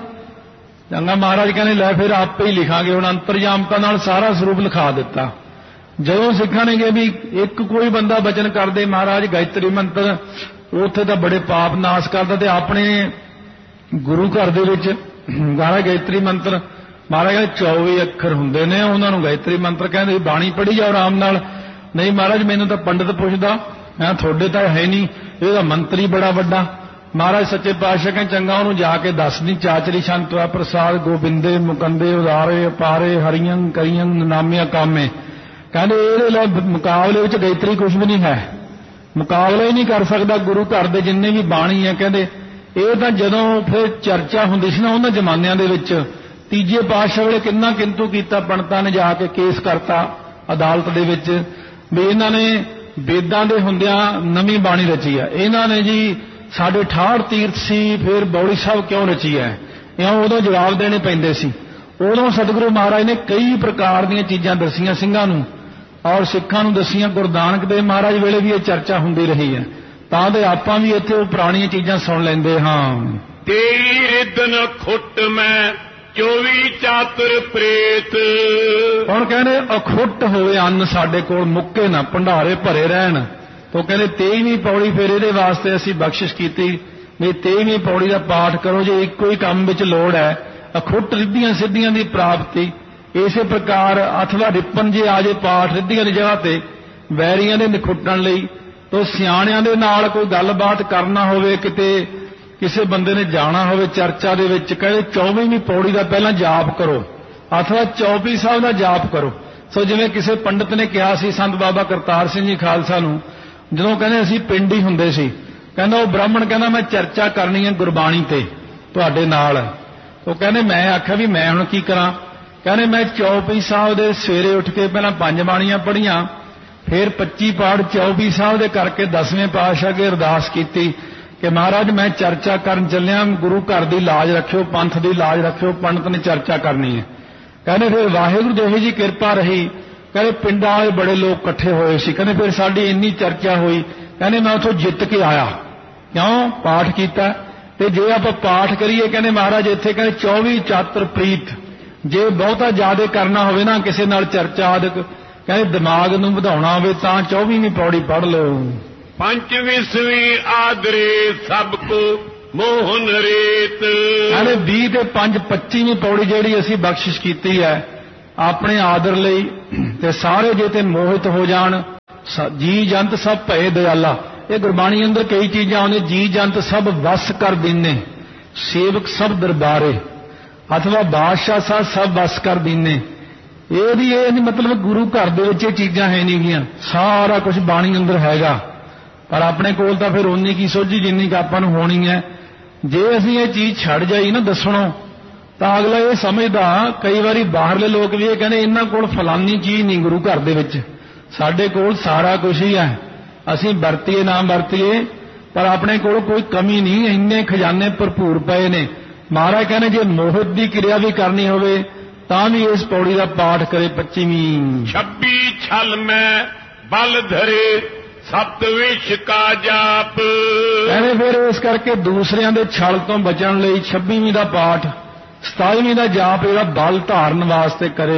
ਚੰਗਾ ਮਹਾਰਾਜ ਕਹਿੰਦੇ ਲੈ ਫਿਰ ਆਪੇ ਹੀ ਲਿਖਾਂਗੇ। ਹੁਣ ਅੰਤਰਜਾਮਤਾ ਨਾਲ ਸਾਰਾ ਸਰੂਪ ਲਿਖਾ ਦਿੱਤਾ। ਜਦੋਂ ਸਿੱਖਾਂ ਨੇ ਕਿ ਵੀ ਇੱਕ ਕੋਈ ਬੰਦਾ ਬਚਨ ਕਰਦੇ ਮਹਾਰਾਜ ਗਾਇਤਰੀ ਮੰਤਰ, ਉੱਥੇ ਤਾਂ ਬੜੇ ਪਾਪ ਨਾਸ਼ ਕਰਦਾ, ਤੇ ਆਪਣੇ ਗੁਰੂ ਘਰ ਦੇ ਵਿੱਚ ਗਾਣਾ ਗਾਇਤਰੀ ਮੰਤਰ ਮਹਾਰਾਜ ਕਹਿੰਦੇ ਚੌਵੀ ਅੱਖਰ ਹੁੰਦੇ ਨੇ, ਉਹਨਾਂ ਨੂੰ ਗਾਇਤਰੀ ਮੰਤਰ ਕਹਿੰਦੇ। ਬਾਣੀ ਪੜ੍ਹੀ ਜਾਓ ਆਰਾਮ ਨਾਲ। ਨਹੀਂ ਮਹਾਰਾਜ ਮੈਨੂੰ ਤਾਂ ਪੰਡਤ ਪੁੱਛਦਾ, ਮੈਂ ਤੁਹਾਡੇ ਤਾਂ ਹੈ ਨਹੀਂ, ਇਹਦਾ ਮੰਤਰੀ ਬੜਾ ਵੱਡਾ। ਮਹਾਰਾਜ ਸੱਚੇ ਪਾਤਸ਼ਾਹ ਕਹਿੰਦੇ ਚੰਗਾ ਉਹਨੂੰ ਜਾ ਕੇ ਦੱਸਦੀ, ਚਾਚਰੀ ਸ਼ੰਤਵਾ ਪ੍ਰਸਾਦ ਗੋਬਿੰਦੇ ਮੁਕੰਦੇ ਉਦਾਰੇ ਅਪਾਰੇ ਹਰੀਆਂ ਕਰੀਆਂ ਨਾਮਿਆ ਕਾਮੇ। ਕਹਿੰਦੇ ਇਹਦੇ ਲਈ ਮੁਕਾਬਲੇ ਵਿੱਚ ਗਾਇਤਰੀ ਕੁਝ ਵੀ ਨਹੀਂ ਹੈ, ਮੁਕਾਬਲਾ ਹੀ ਨਹੀਂ ਕਰ ਸਕਦਾ ਗੁਰੂ ਘਰ ਦੇ ਜਿੰਨੇ ਵੀ ਬਾਣੀ ਹੈ। ਕਹਿੰਦੇ ਇਹ ਤਾਂ ਜਦੋਂ ਫਿਰ ਚਰਚਾ ਹੁੰਦੀ ਸੀ ਨਾ ਉਹਨਾਂ ਜ਼ਮਾਨਿਆਂ ਦੇ ਵਿੱਚ, ਤੀਜੇ ਪਾਤਸ਼ਾਹ ਵੇਲੇ ਕਿੰਨਾ ਕਿੰਤੂ ਕੀਤਾ, ਪੰਡਤਾਂ ਨੇ ਜਾ ਕੇ ਕੇਸ ਕਰਤਾ ਅਦਾਲਤ ਦੇ ਵਿੱਚ ਵੀ ਇਹਨਾਂ ਨੇ ਵੇਦਾਂ ਦੇ ਹੁੰਦਿਆਂ ਨਵੀਂ ਬਾਣੀ ਰਚੀ ਹੈ, ਇਹਨਾਂ ਨੇ ਜੀ ਸਾਡੇ ਠਾੜ ਤੀਰਥ ਸੀ ਫਿਰ ਬੌਲੀ ਸਾਹਿਬ ਕਿਉਂ ਰਚੀ ਹੈ, ਇਉਂ ਉਦੋਂ ਜਵਾਬ ਦੇਣੇ ਪੈਂਦੇ ਸੀ। ਉਦੋਂ ਸਤਿਗੁਰੂ ਮਹਾਰਾਜ ਨੇ ਕਈ ਪ੍ਰਕਾਰ ਦੀਆਂ ਚੀਜ਼ਾਂ ਦੱਸੀਆਂ ਸਿੰਘਾਂ ਨੂੰ ਔਰ ਸਿੱਖਾਂ ਨੂੰ ਦੱਸੀਆਂ। ਗੁਰੂ ਨਾਨਕ ਦੇਵ ਮਹਾਰਾਜ ਵੇਲੇ ਵੀ ਇਹ ਚਰਚਾ ਹੁੰਦੀ ਰਹੀ ਹੈ, ਤਾਂ ਤੇ ਆਪਾਂ ਵੀ ਇੱਥੇ ਉਹ ਪੁਰਾਣੀਆਂ ਚੀਜ਼ਾਂ ਸੁਣ ਲੈਂਦੇ ਹਾਂ। ਤੇਰੀ ਰਿਦਨ ਖੁੱਟ ਮੈਂ ਚੌਵੀ ਚਾਤਰ ਪ੍ਰੇਤ। ਹੁਣ ਕਹਿੰਦੇ ਅਖੁੱਟ ਹੋਵੇ ਅੰਨ ਸਾਡੇ ਕੋਲ, ਮੁੱਕੇ ਨਾ, ਭੰਡਾਰੇ ਭਰੇ ਰਹਿਣ। ਤੋ ਕਹਿੰਦੇ ਤੇਈਵੀਂ ਪੌੜੀ ਫਿਰ ਇਹਦੇ ਵਾਸਤੇ ਅਸੀਂ ਬਖਸ਼ਿਸ਼ ਕੀਤੀ ਵੀ ਤੇਈਵੀਂ ਪੌੜੀ ਦਾ ਪਾਠ ਕਰੋ ਜੇ ਇੱਕੋ ਹੀ ਕੰਮ ਵਿੱਚ ਲੋੜ ਹੈ, ਅਖੁੱਟ ਰਿੱਧੀਆਂ ਸਿੱਧੀਆਂ ਦੀ ਪ੍ਰਾਪਤੀ। ਇਸੇ ਪ੍ਰਕਾਰ ਅਥਵਾ ਰਿਪਨ ਜੇ ਆ ਜੇ ਪਾਠ ਰਿੱਧੀਆਂ ਦੀ ਜਗ੍ਹਾ ਤੇ ਵੈਰੀਆਂ ਦੇ ਨਿਖੁੱਟਣ ਲਈ। ਤੋ ਸਿਆਣਿਆਂ ਦੇ ਨਾਲ ਕੋਈ ਗੱਲਬਾਤ ਕਰਨਾ ਹੋਵੇ, ਕਿਤੇ ਕਿਸੇ ਬੰਦੇ ਨੇ ਜਾਣਾ ਹੋਵੇ ਚਰਚਾ ਦੇ ਵਿੱਚ, ਕਹਿੰਦੇ ਚੌਵੀਂਵੀਂ ਪੌੜੀ ਦਾ ਪਹਿਲਾਂ ਜਾਪ ਕਰੋ ਅਥਵਾ ਚੌਪਈ ਸਾਹਿਬ ਦਾ ਜਾਪ ਕਰੋ। ਸੋ ਜਿਵੇਂ ਕਿਸੇ ਪੰਡਤ ਨੇ ਕਿਹਾ ਸੀ ਸੰਤ ਬਾਬਾ ਕਰਤਾਰ ਸਿੰਘ ਜੀ ਖਾਲਸਾ ਨੂੰ, ਜਦੋਂ ਕਹਿੰਦੇ ਅਸੀਂ ਪਿੰਡ ਹੀ ਹੁੰਦੇ ਸੀ, ਕਹਿੰਦਾ ਉਹ ਬ੍ਰਾਹਮਣ ਕਹਿੰਦਾ ਮੈਂ ਚਰਚਾ ਕਰਨੀ ਹੈ ਗੁਰਬਾਣੀ ਤੇ ਤੁਹਾਡੇ ਨਾਲ। ਉਹ ਕਹਿੰਦੇ ਮੈਂ ਆਖਿਆ ਵੀ ਮੈਂ ਹੁਣ ਕੀ ਕਰਾਂ। ਕਹਿੰਦੇ ਮੈਂ ਚੌਪਈ ਸਾਹਿਬ ਦੇ ਸਵੇਰੇ ਉੱਠ ਕੇ ਪਹਿਲਾਂ ਪੰਜ ਬਾਣੀਆਂ ਪੜ੍ਹੀਆਂ, ਫਿਰ ਪੱਚੀ ਪਾਠ ਚੌਪਈ ਸਾਹਿਬ ਦੇ ਕਰਕੇ ਦਸਵੇਂ ਪਾਤਸ਼ਾਹ ਅੱਗੇ ਅਰਦਾਸ ਕੀਤੀ ਕਿ ਮਹਾਰਾਜ ਮੈਂ ਚਰਚਾ ਕਰਨ ਚੱਲਿਆ, ਗੁਰੂ ਘਰ ਦੀ ਲਾਜ ਰੱਖਿਓ, ਪੰਥ ਦੀ ਲਾਜ ਰੱਖਿਓ, ਪੰਡਤ ਨੇ ਚਰਚਾ ਕਰਨੀ ਹੈ। ਕਹਿੰਦੇ ਫਿਰ ਵਾਹਿਗੁਰੂ ਦੀ ਇਹੋ ਜਿਹੀ ਕਿਰਪਾ ਰਹੀ, ਕਹਿੰਦੇ ਪਿੰਡਾਂ ਵਾਲੇ ਬੜੇ ਲੋਕ ਇਕੱਠੇ ਹੋਏ ਸੀ। ਕਹਿੰਦੇ ਫਿਰ ਸਾਡੀ ਇੰਨੀ ਚਰਚਾ ਹੋਈ, ਕਹਿੰਦੇ ਮੈਂ ਉੱਥੋਂ ਜਿੱਤ ਕੇ ਆਇਆ, ਕਿਉਂ ਪਾਠ ਕੀਤਾ। ਤੇ ਜੇ ਆਪਾਂ ਪਾਠ ਕਰੀਏ ਕਹਿੰਦੇ ਮਹਾਰਾਜ ਇੱਥੇ ਕਹਿੰਦੇ ਚੌਵੀ ਚਾਤਰ ਪ੍ਰੀਤ, ਜੇ ਬਹੁਤਾ ਜ਼ਿਆਦਾ ਕਰਨਾ ਹੋਵੇ ਨਾ ਕਿਸੇ ਨਾਲ ਚਰਚਾ ਆਦਿਕ, ਕਹਿੰਦੇ ਦਿਮਾਗ ਨੂੰ ਵਧਾਉਣਾ ਹੋਵੇ ਤਾਂ ਚੌਵੀਂਵੀਂ ਪੌੜੀ ਪੜ੍ਹ ਲਓ। ਪੰਚਵੀਸਵੀਂ ਆਦਰੇ ਸਭ ਕੋ ਮੋਹਨ ਰੇਤ। ਕਹਿੰਦੇ ਵੀਹ ਤੇ ਪੰਜ ਪੱਚੀਵੀਂ ਪੌੜੀ ਜਿਹੜੀ ਅਸੀਂ ਬਖਸ਼ਿਸ਼ ਕੀਤੀ ਹੈ ਆਪਣੇ ਆਦਰ ਲਈ, ਤੇ ਸਾਰੇ ਜੇ ਤੇ ਮੋਹਿਤ ਹੋ ਜਾਣ, ਜੀ ਜੰਤ ਸਭ ਭਏ ਦਇਆਲਾ। ਇਹ ਗੁਰਬਾਣੀ ਅੰਦਰ ਕਈ ਚੀਜ਼ਾਂ ਆਉਂਦੀਆਂ, ਜੀ ਜੰਤ ਸਭ ਵਸ ਕਰ ਦੀਨੇ, ਸੇਵਕ ਸਭ ਦਰਬਾਰੇ, ਅਥਵਾ ਬਾਦਸ਼ਾਹ ਸਾਹਿਬ ਸਭ ਵਸ ਕਰ ਦੀਨੇ। ਇਹਦੀ ਇਹ ਨਹੀਂ ਮਤਲਬ ਗੁਰੂ ਘਰ ਦੇ ਵਿੱਚ ਇਹ ਚੀਜ਼ਾਂ ਹੈ ਨਹੀਂ ਗੀਆਂ, ਸਾਰਾ ਕੁਝ ਬਾਣੀ ਅੰਦਰ ਹੈਗਾ, ਪਰ ਆਪਣੇ ਕੋਲ ਤਾਂ ਫਿਰ ਉਨੀ ਕੀ ਸੋਝੀ ਜਿੰਨੀ ਕੁ ਆਪਾਂ ਨੂੰ ਹੋਣੀ ਹੈ। ਜੇ ਅਸੀਂ ਇਹ ਚੀਜ਼ ਛੱਡ ਜਾਈ ਨਾ ਦੱਸਣੋਂ, ਤਾਂ ਅਗਲਾ ਇਹ ਸਮਝਦਾ, ਕਈ ਵਾਰੀ ਬਾਹਰਲੇ ਲੋਕ ਵੀ ਇਹ ਕਹਿੰਦੇ ਇਹਨਾਂ ਕੋਲ ਫਲਾਨੀ ਚੀਜ਼ ਨਹੀਂ ਗੁਰੂ ਘਰ ਦੇ ਵਿੱਚ, ਸਾਡੇ ਕੋਲ ਸਾਰਾ ਕੁਝ ਹੀ ਹੈ, ਅਸੀਂ ਵਰਤੀਏ ਨਾ ਵਰਤੀਏ ਪਰ ਆਪਣੇ ਕੋਲ ਕੋਈ ਕਮੀ ਨਹੀਂ, ਇੰਨੇ ਖਜ਼ਾਨੇ ਭਰਪੂਰ ਪਏ ਨੇ। ਮਹਾਰਾਜ ਕਹਿੰਦੇ ਜੇ ਮੋਹਿਤ ਦੀ ਕਿਰਿਆ ਵੀ ਕਰਨੀ ਹੋਵੇ ਤਾਂ ਵੀ ਇਸ ਪੌੜੀ ਦਾ ਪਾਠ ਕਰੇ। ਪੱਚੀਵੀਂ ਛੱਬੀ ਛਲ ਮੈਂ ਬਲ ਧਰੇ ਸਪਤ ਵਿਸ਼ ਕਾ ਜਾਪ। ਕਹਿੰਦੇ ਫਿਰ ਇਸ ਕਰਕੇ ਦੂਸਰਿਆਂ ਦੇ ਛਲ ਤੋਂ ਬਚਣ ਲਈ ਛੱਬੀਵੀਂ ਦਾ ਪਾਠ, ਸਤਾਈਵੀਂ ਦਾ ਜਾਪ ਇਹਦਾ ਬਲ ਧਾਰਨ ਵਾਸਤੇ ਕਰੇ।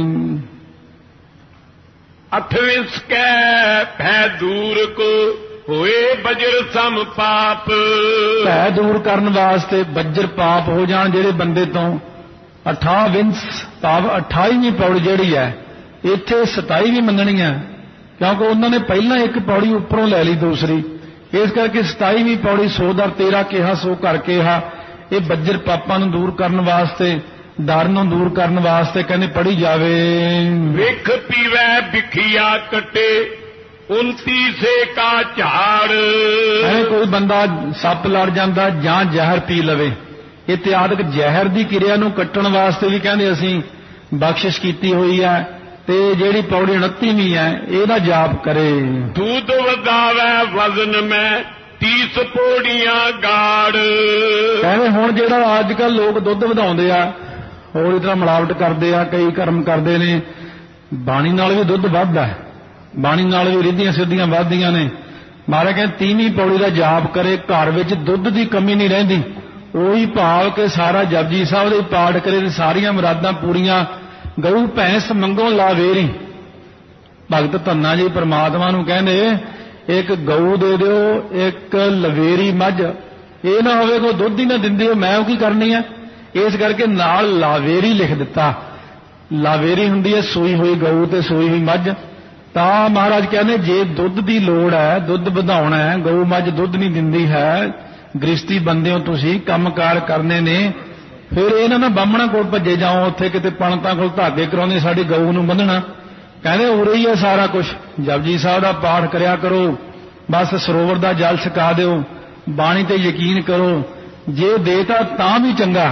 ਅਠਵੇਂ ਸਕੈ ਭੈ ਦੂਰ ਕੋ ਹੋਏ ਬਜਰ ਸਮ ਪਾਪ। ਭੈ ਦੂਰ ਕਰਨ ਵਾਸਤੇ ਬੱਜਰ ਪਾਪ ਹੋ ਜਾਣ ਜਿਹੜੇ ਬੰਦੇ ਤੋਂ। ਅਠਾਵਿੰਸ ਭਾਵ ਅਠਾਈਵੀਂ ਪੌੜੀ ਜਿਹੜੀ ਹੈ ਇੱਥੇ ਸਤਾਈ ਵੀ ਮੰਨਣੀ ਹੈ, ਕਿਉਂਕਿ ਉਹਨਾਂ ਨੇ ਪਹਿਲਾਂ ਇੱਕ ਪੌੜੀ ਉੱਪਰੋਂ ਲੈ ਲਈ ਦੂਸਰੀ, ਇਸ ਕਰਕੇ ਸਤਾਈਵੀਂ ਪੌੜੀ ਸੋ ਦਰ ਤੇਰਾ ਕਿਹਾ ਸੋ ਕਰ ਕਿਹਾ। ਇਹ ਬੱਜਰ ਪਾਪਾਂ ਨੂੰ ਦੂਰ ਕਰਨ ਵਾਸਤੇ, ਡਰ ਨੂੰ ਦੂਰ ਕਰਨ ਵਾਸਤੇ ਕਹਿੰਦੇ ਪੜ੍ਹੀ ਜਾਵੇ। ਵਿਖ ਪੀਵੈ ਵਿਖਿਆ ਕਟੇ ਉਨਤੀ ਸੇ ਕਾ ਝਾੜ। ਐ ਕੋਈ ਬੰਦਾ ਸੱਪ ਲੜ ਜਾਂਦਾ ਜਾਂ ਜ਼ਹਿਰ ਪੀ ਲਵੇ, ਇਤਿਆਦਿਕ ਜ਼ਹਿਰ ਦੀ ਕਿਰਿਆ ਨੂੰ ਕੱਟਣ ਵਾਸਤੇ ਵੀ ਕਹਿੰਦੇ ਅਸੀਂ ਬਖਸ਼ਿਸ਼ ਕੀਤੀ ਹੋਈ ਹੈ। ਤੇ ਜਿਹੜੀ ਪੌੜੀ ਉਨੱਤੀਵੀਂ ਹੈ ਇਹਦਾ ਜਾਪ ਕਰੇ। ਦੁੱਧ ਵਧਾਵੈ ਵਜ਼ਨ ਮੈਂ ਤੀਸ ਪੌੜੀਆਂ ਗਾੜ। ਕਹਿੰਦੇ ਹੁਣ ਜਿਹੜਾ ਅੱਜ ਕੱਲ ਲੋਕ ਦੁੱਧ ਵਧਾਉਂਦੇ ਆ, ਹੋਰ ਇਸ ਤਰ੍ਹਾਂ ਮਿਲਾਵਟ ਕਰਦੇ ਆ, ਕਈ ਕਰਮ ਕਰਦੇ ਨੇ, ਬਾਣੀ ਨਾਲ ਵੀ ਦੁੱਧ ਵੱਧਦਾ ਹੈ, ਬਾਣੀ ਨਾਲ ਵੀ ਰਿੱਧੀਆਂ ਸਿੱਧੀਆਂ ਵੱਧਦੀਆਂ ਨੇ। ਮਹਾਰਾਜ ਕਹਿੰਦੇ ਤੀਵੀਂ ਪੌੜੀ ਦਾ ਜਾਪ ਕਰੇ, ਘਰ ਵਿੱਚ ਦੁੱਧ ਦੀ ਕਮੀ ਨਹੀਂ ਰਹਿੰਦੀ। ਉਹੀ ਭਾਵ ਕਿ ਸਾਰਾ ਜਪਜੀ ਸਾਹਿਬ ਦੇ ਪਾਠ ਕਰੇ ਤੇ ਸਾਰੀਆਂ ਮੁਰਾਦਾਂ ਪੂਰੀਆਂ। ਗਊ ਭੈਂਸ ਮੰਗੋ ਲਾਵੇਰੀ। ਭਗਤ ਧੰਨਾ ਜੀ ਪਰਮਾਤਮਾ ਨੂੰ ਕਹਿੰਦੇ ਇੱਕ ਗਊ ਦੇ ਦਿਓ, ਇੱਕ ਲਵੇਰੀ ਮੱਝ। ਇਹ ਨਾ ਹੋਵੇ ਕੋਈ ਦੁੱਧ ਹੀ ਨਾ ਦਿੰਦੀ ਹੋ, ਮੈਂ ਉਹ ਕੀ ਕਰਨੀ ਹੈ। ਇਸ ਕਰਕੇ ਨਾਲ ਲਾਵੇਰੀ ਲਿਖ ਦਿੱਤਾ। ਲਾਵੇਰੀ ਹੁੰਦੀ ਹੈ ਸੂਈ ਹੋਈ ਗਊ ਤੇ ਸੂਈ ਹੋਈ ਮੱਝ। ਤਾਂ ਮਹਾਰਾਜ ਕਹਿੰਦੇ ਜੇ ਦੁੱਧ ਦੀ ਲੋੜ ਹੈ, ਦੁੱਧ ਵਧਾਉਣਾ ਹੈ, ਗਊ ਮੱਝ ਦੁੱਧ ਨਹੀਂ ਦਿੰਦੀ ਹੈ, ਗ੍ਰਸਤੀ ਬੰਦੇ ਹੋ ਤੁਸੀਂ, ਕੰਮਕਾਰ ਕਰਨੇ ਨੇ, ਫਿਰ ਇਹਨਾਂ ਨਾ ਬਾਹਮਣਾ ਕੋਲ ਭੱਜੇ ਜਾਓ, ਉੱਥੇ ਕਿਤੇ ਪੰਡਤਾਂ ਕੋਲ ਧਾਗੇ ਕਰਾਉਂਦੇ ਸਾਡੀ ਗਊ ਨੂੰ ਬੰਨਣਾ। ਕਹਿੰਦੇ ਉਰੇ ਹੀ ਹੈ ਸਾਰਾ ਕੁਝ, ਜਪਜੀ ਸਾਹਿਬ ਦਾ ਪਾਠ ਕਰਿਆ ਕਰੋ, ਬਸ ਸਰੋਵਰ ਦਾ ਜਲ ਛਕਾ ਦਿਓ, ਬਾਣੀ ਤੇ ਯਕੀਨ ਕਰੋ, ਜੇ ਦੇਤਾ ਤਾਂ ਵੀ ਚੰਗਾ,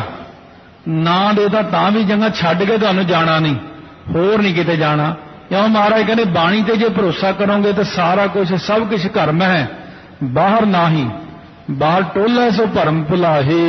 ਨਾ ਦੇਤਾ ਤਾਂ ਵੀ ਚੰਗਾ, ਛੱਡ ਕੇ ਤੁਹਾਨੂੰ ਜਾਣਾ ਨਹੀਂ, ਹੋਰ ਨਹੀਂ ਕਿਤੇ ਜਾਣਾ। ਕਿਉਂ ਮਹਾਰਾਜ ਕਹਿੰਦੇ ਬਾਣੀ ਤੇ ਜੇ ਭਰੋਸਾ ਕਰੋਗੇ ਤਾਂ ਸਾਰਾ ਕੁਝ ਸਭ ਕੁਝ ਘਰ ਮੈਂ ਹੈ, ਬਾਹਰ ਨਾਹੀ, ਬਾਹਰ ਟੋਲਾ ਸੋ ਭਰਮ ਭੁਲਾਹੇ।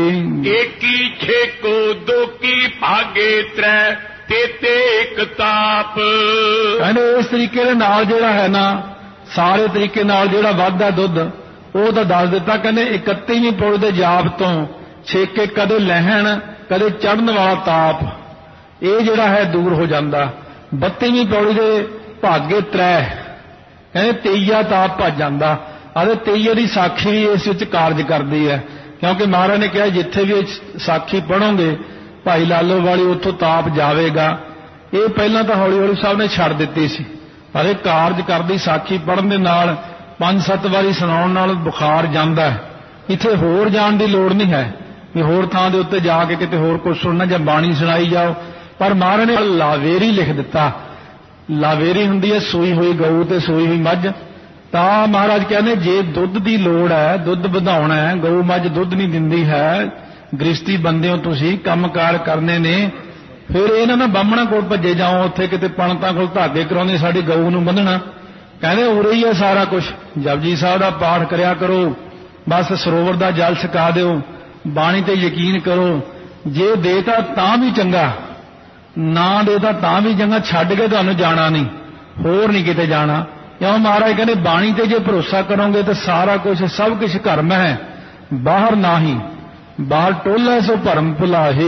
ਏਕੀ ਛੇਕੋ ਦੋਕੀ ਭਾਗੇ ਤ੍ਰੈ ਤੇਤੇ ਇੱਕ ਤਾਪ। ਕਹਿੰਦੇ ਇਸ ਤਰੀਕੇ ਦੇ ਨਾਲ ਜਿਹੜਾ ਹੈ ਨਾ, ਸਾਰੇ ਤਰੀਕੇ ਨਾਲ ਜਿਹੜਾ ਵੱਧਦਾ ਦੁੱਧ ਉਹ ਤਾਂ ਦੱਸ ਦਿੱਤਾ। ਕਹਿੰਦੇ ਇਕੱਤੀਵੀਂ ਪੌੜੀ ਦੇ ਜਾਪ ਤੋਂ ਛੇਕੇ ਕਦੇ ਲਹਿਣ ਕਦੇ ਚੜ੍ਹਨ ਵਾਲਾ ਤਾਪ, ਇਹ ਜਿਹੜਾ ਹੈ ਦੂਰ ਹੋ ਜਾਂਦਾ। ਬੱਤੀਵੀਂ ਪੌੜੀ ਦੇ ਭਾਗੇ ਤ੍ਰੈ, ਕਹਿੰਦੇ ਤੇਈਆ ਤਾਪ ਭੱਜ ਜਾਂਦਾ। ਅਤੇ ਤੇਈਏ ਦੀ ਸਾਖੀ ਵੀ ਇਸ ਵਿੱਚ ਕਾਰਜ ਕਰਦੀ ਹੈ, ਕਿਉਂਕਿ ਮਹਾਰਾਜ ਨੇ ਕਿਹਾ ਜਿੱਥੇ ਵੀ ਸਾਖੀ ਪੜ੍ਹੋਗੇ ਭਾਈ ਲਾਲੋ ਵਾਲੀ ਉੱਥੋਂ ਤਾਪ ਜਾਵੇਗਾ। ਇਹ ਪਹਿਲਾਂ ਤਾਂ ਹੌਲੀ ਹੌਲੀ ਸਾਹਿਬ ਨੇ ਛੱਡ ਦਿੱਤੀ ਸੀ, ਪਰ ਇਹ ਕਾਰਜ ਕਰਦੀ ਸਾਖੀ ਪੜ੍ਹਨ ਦੇ ਨਾਲ ਪੰਜ ਸੱਤ ਵਾਰੀ ਸੁਣਾਉਣ ਨਾਲ ਬੁਖਾਰ ਜਾਂਦਾ ਹੈ। ਇੱਥੇ ਹੋਰ ਜਾਣ ਦੀ ਲੋੜ ਨਹੀਂ ਹੈ ਵੀ ਹੋਰ ਥਾਂ ਦੇ ਉੱਤੇ ਜਾ ਕੇ ਕਿਤੇ ਹੋਰ ਕੁਝ ਸੁਣਨਾ ਜਾਂ ਬਾਣੀ ਸੁਣਾਈ ਜਾਓ, ਪਰ ਮਹਾਰਾਜ ਨੇ ਲਾਵੇਰੀ ਲਿਖ ਦਿੱਤਾ। ਲਾਵੇਰੀ ਹੁੰਦੀ ਹੈ ਸੂਈ ਹੋਈ ਗਊ ਤੇ ਸੂਈ ਹੋਈ ਮੱਝ। ਤਾਂ ਮਹਾਰਾਜ ਕਹਿੰਦੇ ਜੇ ਦੁੱਧ ਦੀ ਲੋੜ ਹੈ, ਦੁੱਧ ਵਧਾਉਣਾ ਹੈ, ਗਊ ਮੱਝ ਦੁੱਧ ਨਹੀਂ ਦਿੰਦੀ ਹੈ, ਗ੍ਰਸਤੀ ਬੰਦੇ ਹੋ ਤੁਸੀਂ, ਕੰਮਕਾਰ ਕਰਨੇ ਨੇ, ਫਿਰ ਇਹਨਾਂ ਨਾ ਬਾਹਮਣਾ ਕੋਲ ਭੱਜੇ ਜਾਓ, ਉੱਥੇ ਕਿਤੇ ਪੰਡਤਾਂ ਕੋਲ ਧਾਗੇ ਕਰਾਉਂਦੇ ਸਾਡੀ ਗਊ ਨੂੰ ਬੰਨਣਾ। ਕਹਿੰਦੇ ਉਰੇ ਹੀ ਹੈ ਸਾਰਾ ਕੁਝ, ਜਪਜੀ ਸਾਹਿਬ ਦਾ ਪਾਠ ਕਰਿਆ ਕਰੋ, ਬਸ ਸਰੋਵਰ ਦਾ ਜਲ ਛਕਾ ਦਿਓ, ਬਾਣੀ ਤੇ ਯਕੀਨ ਕਰੋ, ਜੇ ਦੇਤਾ ਤਾਂ ਵੀ ਚੰਗਾ, ਨਾ ਦੇਤਾ ਤਾਂ ਵੀ ਚੰਗਾ, ਛੱਡ ਕੇ ਤੁਹਾਨੂੰ ਜਾਣਾ ਨਹੀਂ, ਹੋਰ ਨਹੀਂ ਕਿਤੇ ਜਾਣਾ। ਕਿਉਂ ਮਹਾਰਾਜ ਕਹਿੰਦੇ ਬਾਣੀ ਤੇ ਜੇ ਭਰੋਸਾ ਕਰੋਗੇ ਤਾਂ ਸਾਰਾ ਕੁਝ ਸਭ ਕੁਝ ਘਰ ਮੈਂ ਹੈ, ਬਾਹਰ ਨਾਹੀ, ਬਾਹਰ ਟੋਲਾ ਸੋ ਭਰਮ ਭੁਲਾਹੇ।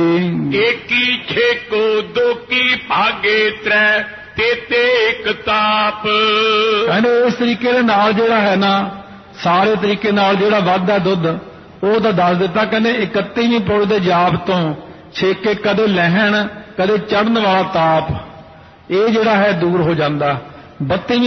ਏਕੀ ਛੇਕੋ ਦੋਕੀ ਭਾਗੇ ਤ੍ਰੈ ਤੇਤੇ ਇੱਕ ਤਾਪ। ਕਹਿੰਦੇ ਇਸ ਤਰੀਕੇ ਦੇ ਨਾਲ ਜਿਹੜਾ ਹੈ ਨਾ, ਸਾਰੇ ਤਰੀਕੇ ਨਾਲ ਜਿਹੜਾ ਵੱਧਦਾ ਦੁੱਧ ਉਹ ਤਾਂ ਦੱਸ ਦਿੱਤਾ। ਕਹਿੰਦੇ ਇਕੱਤੀਵੀਂ ਪੌੜੀ ਦੇ ਜਾਪ ਤੋਂ ਛੇਕੇ ਕਦੇ ਲਹਿਣ ਕਦੇ ਚੜ੍ਹਨ ਵਾਲਾ ਤਾਪ, ਇਹ ਜਿਹੜਾ ਹੈ ਦੂਰ ਹੋ ਜਾਂਦਾ। ਬੱਤੀਵੀਂ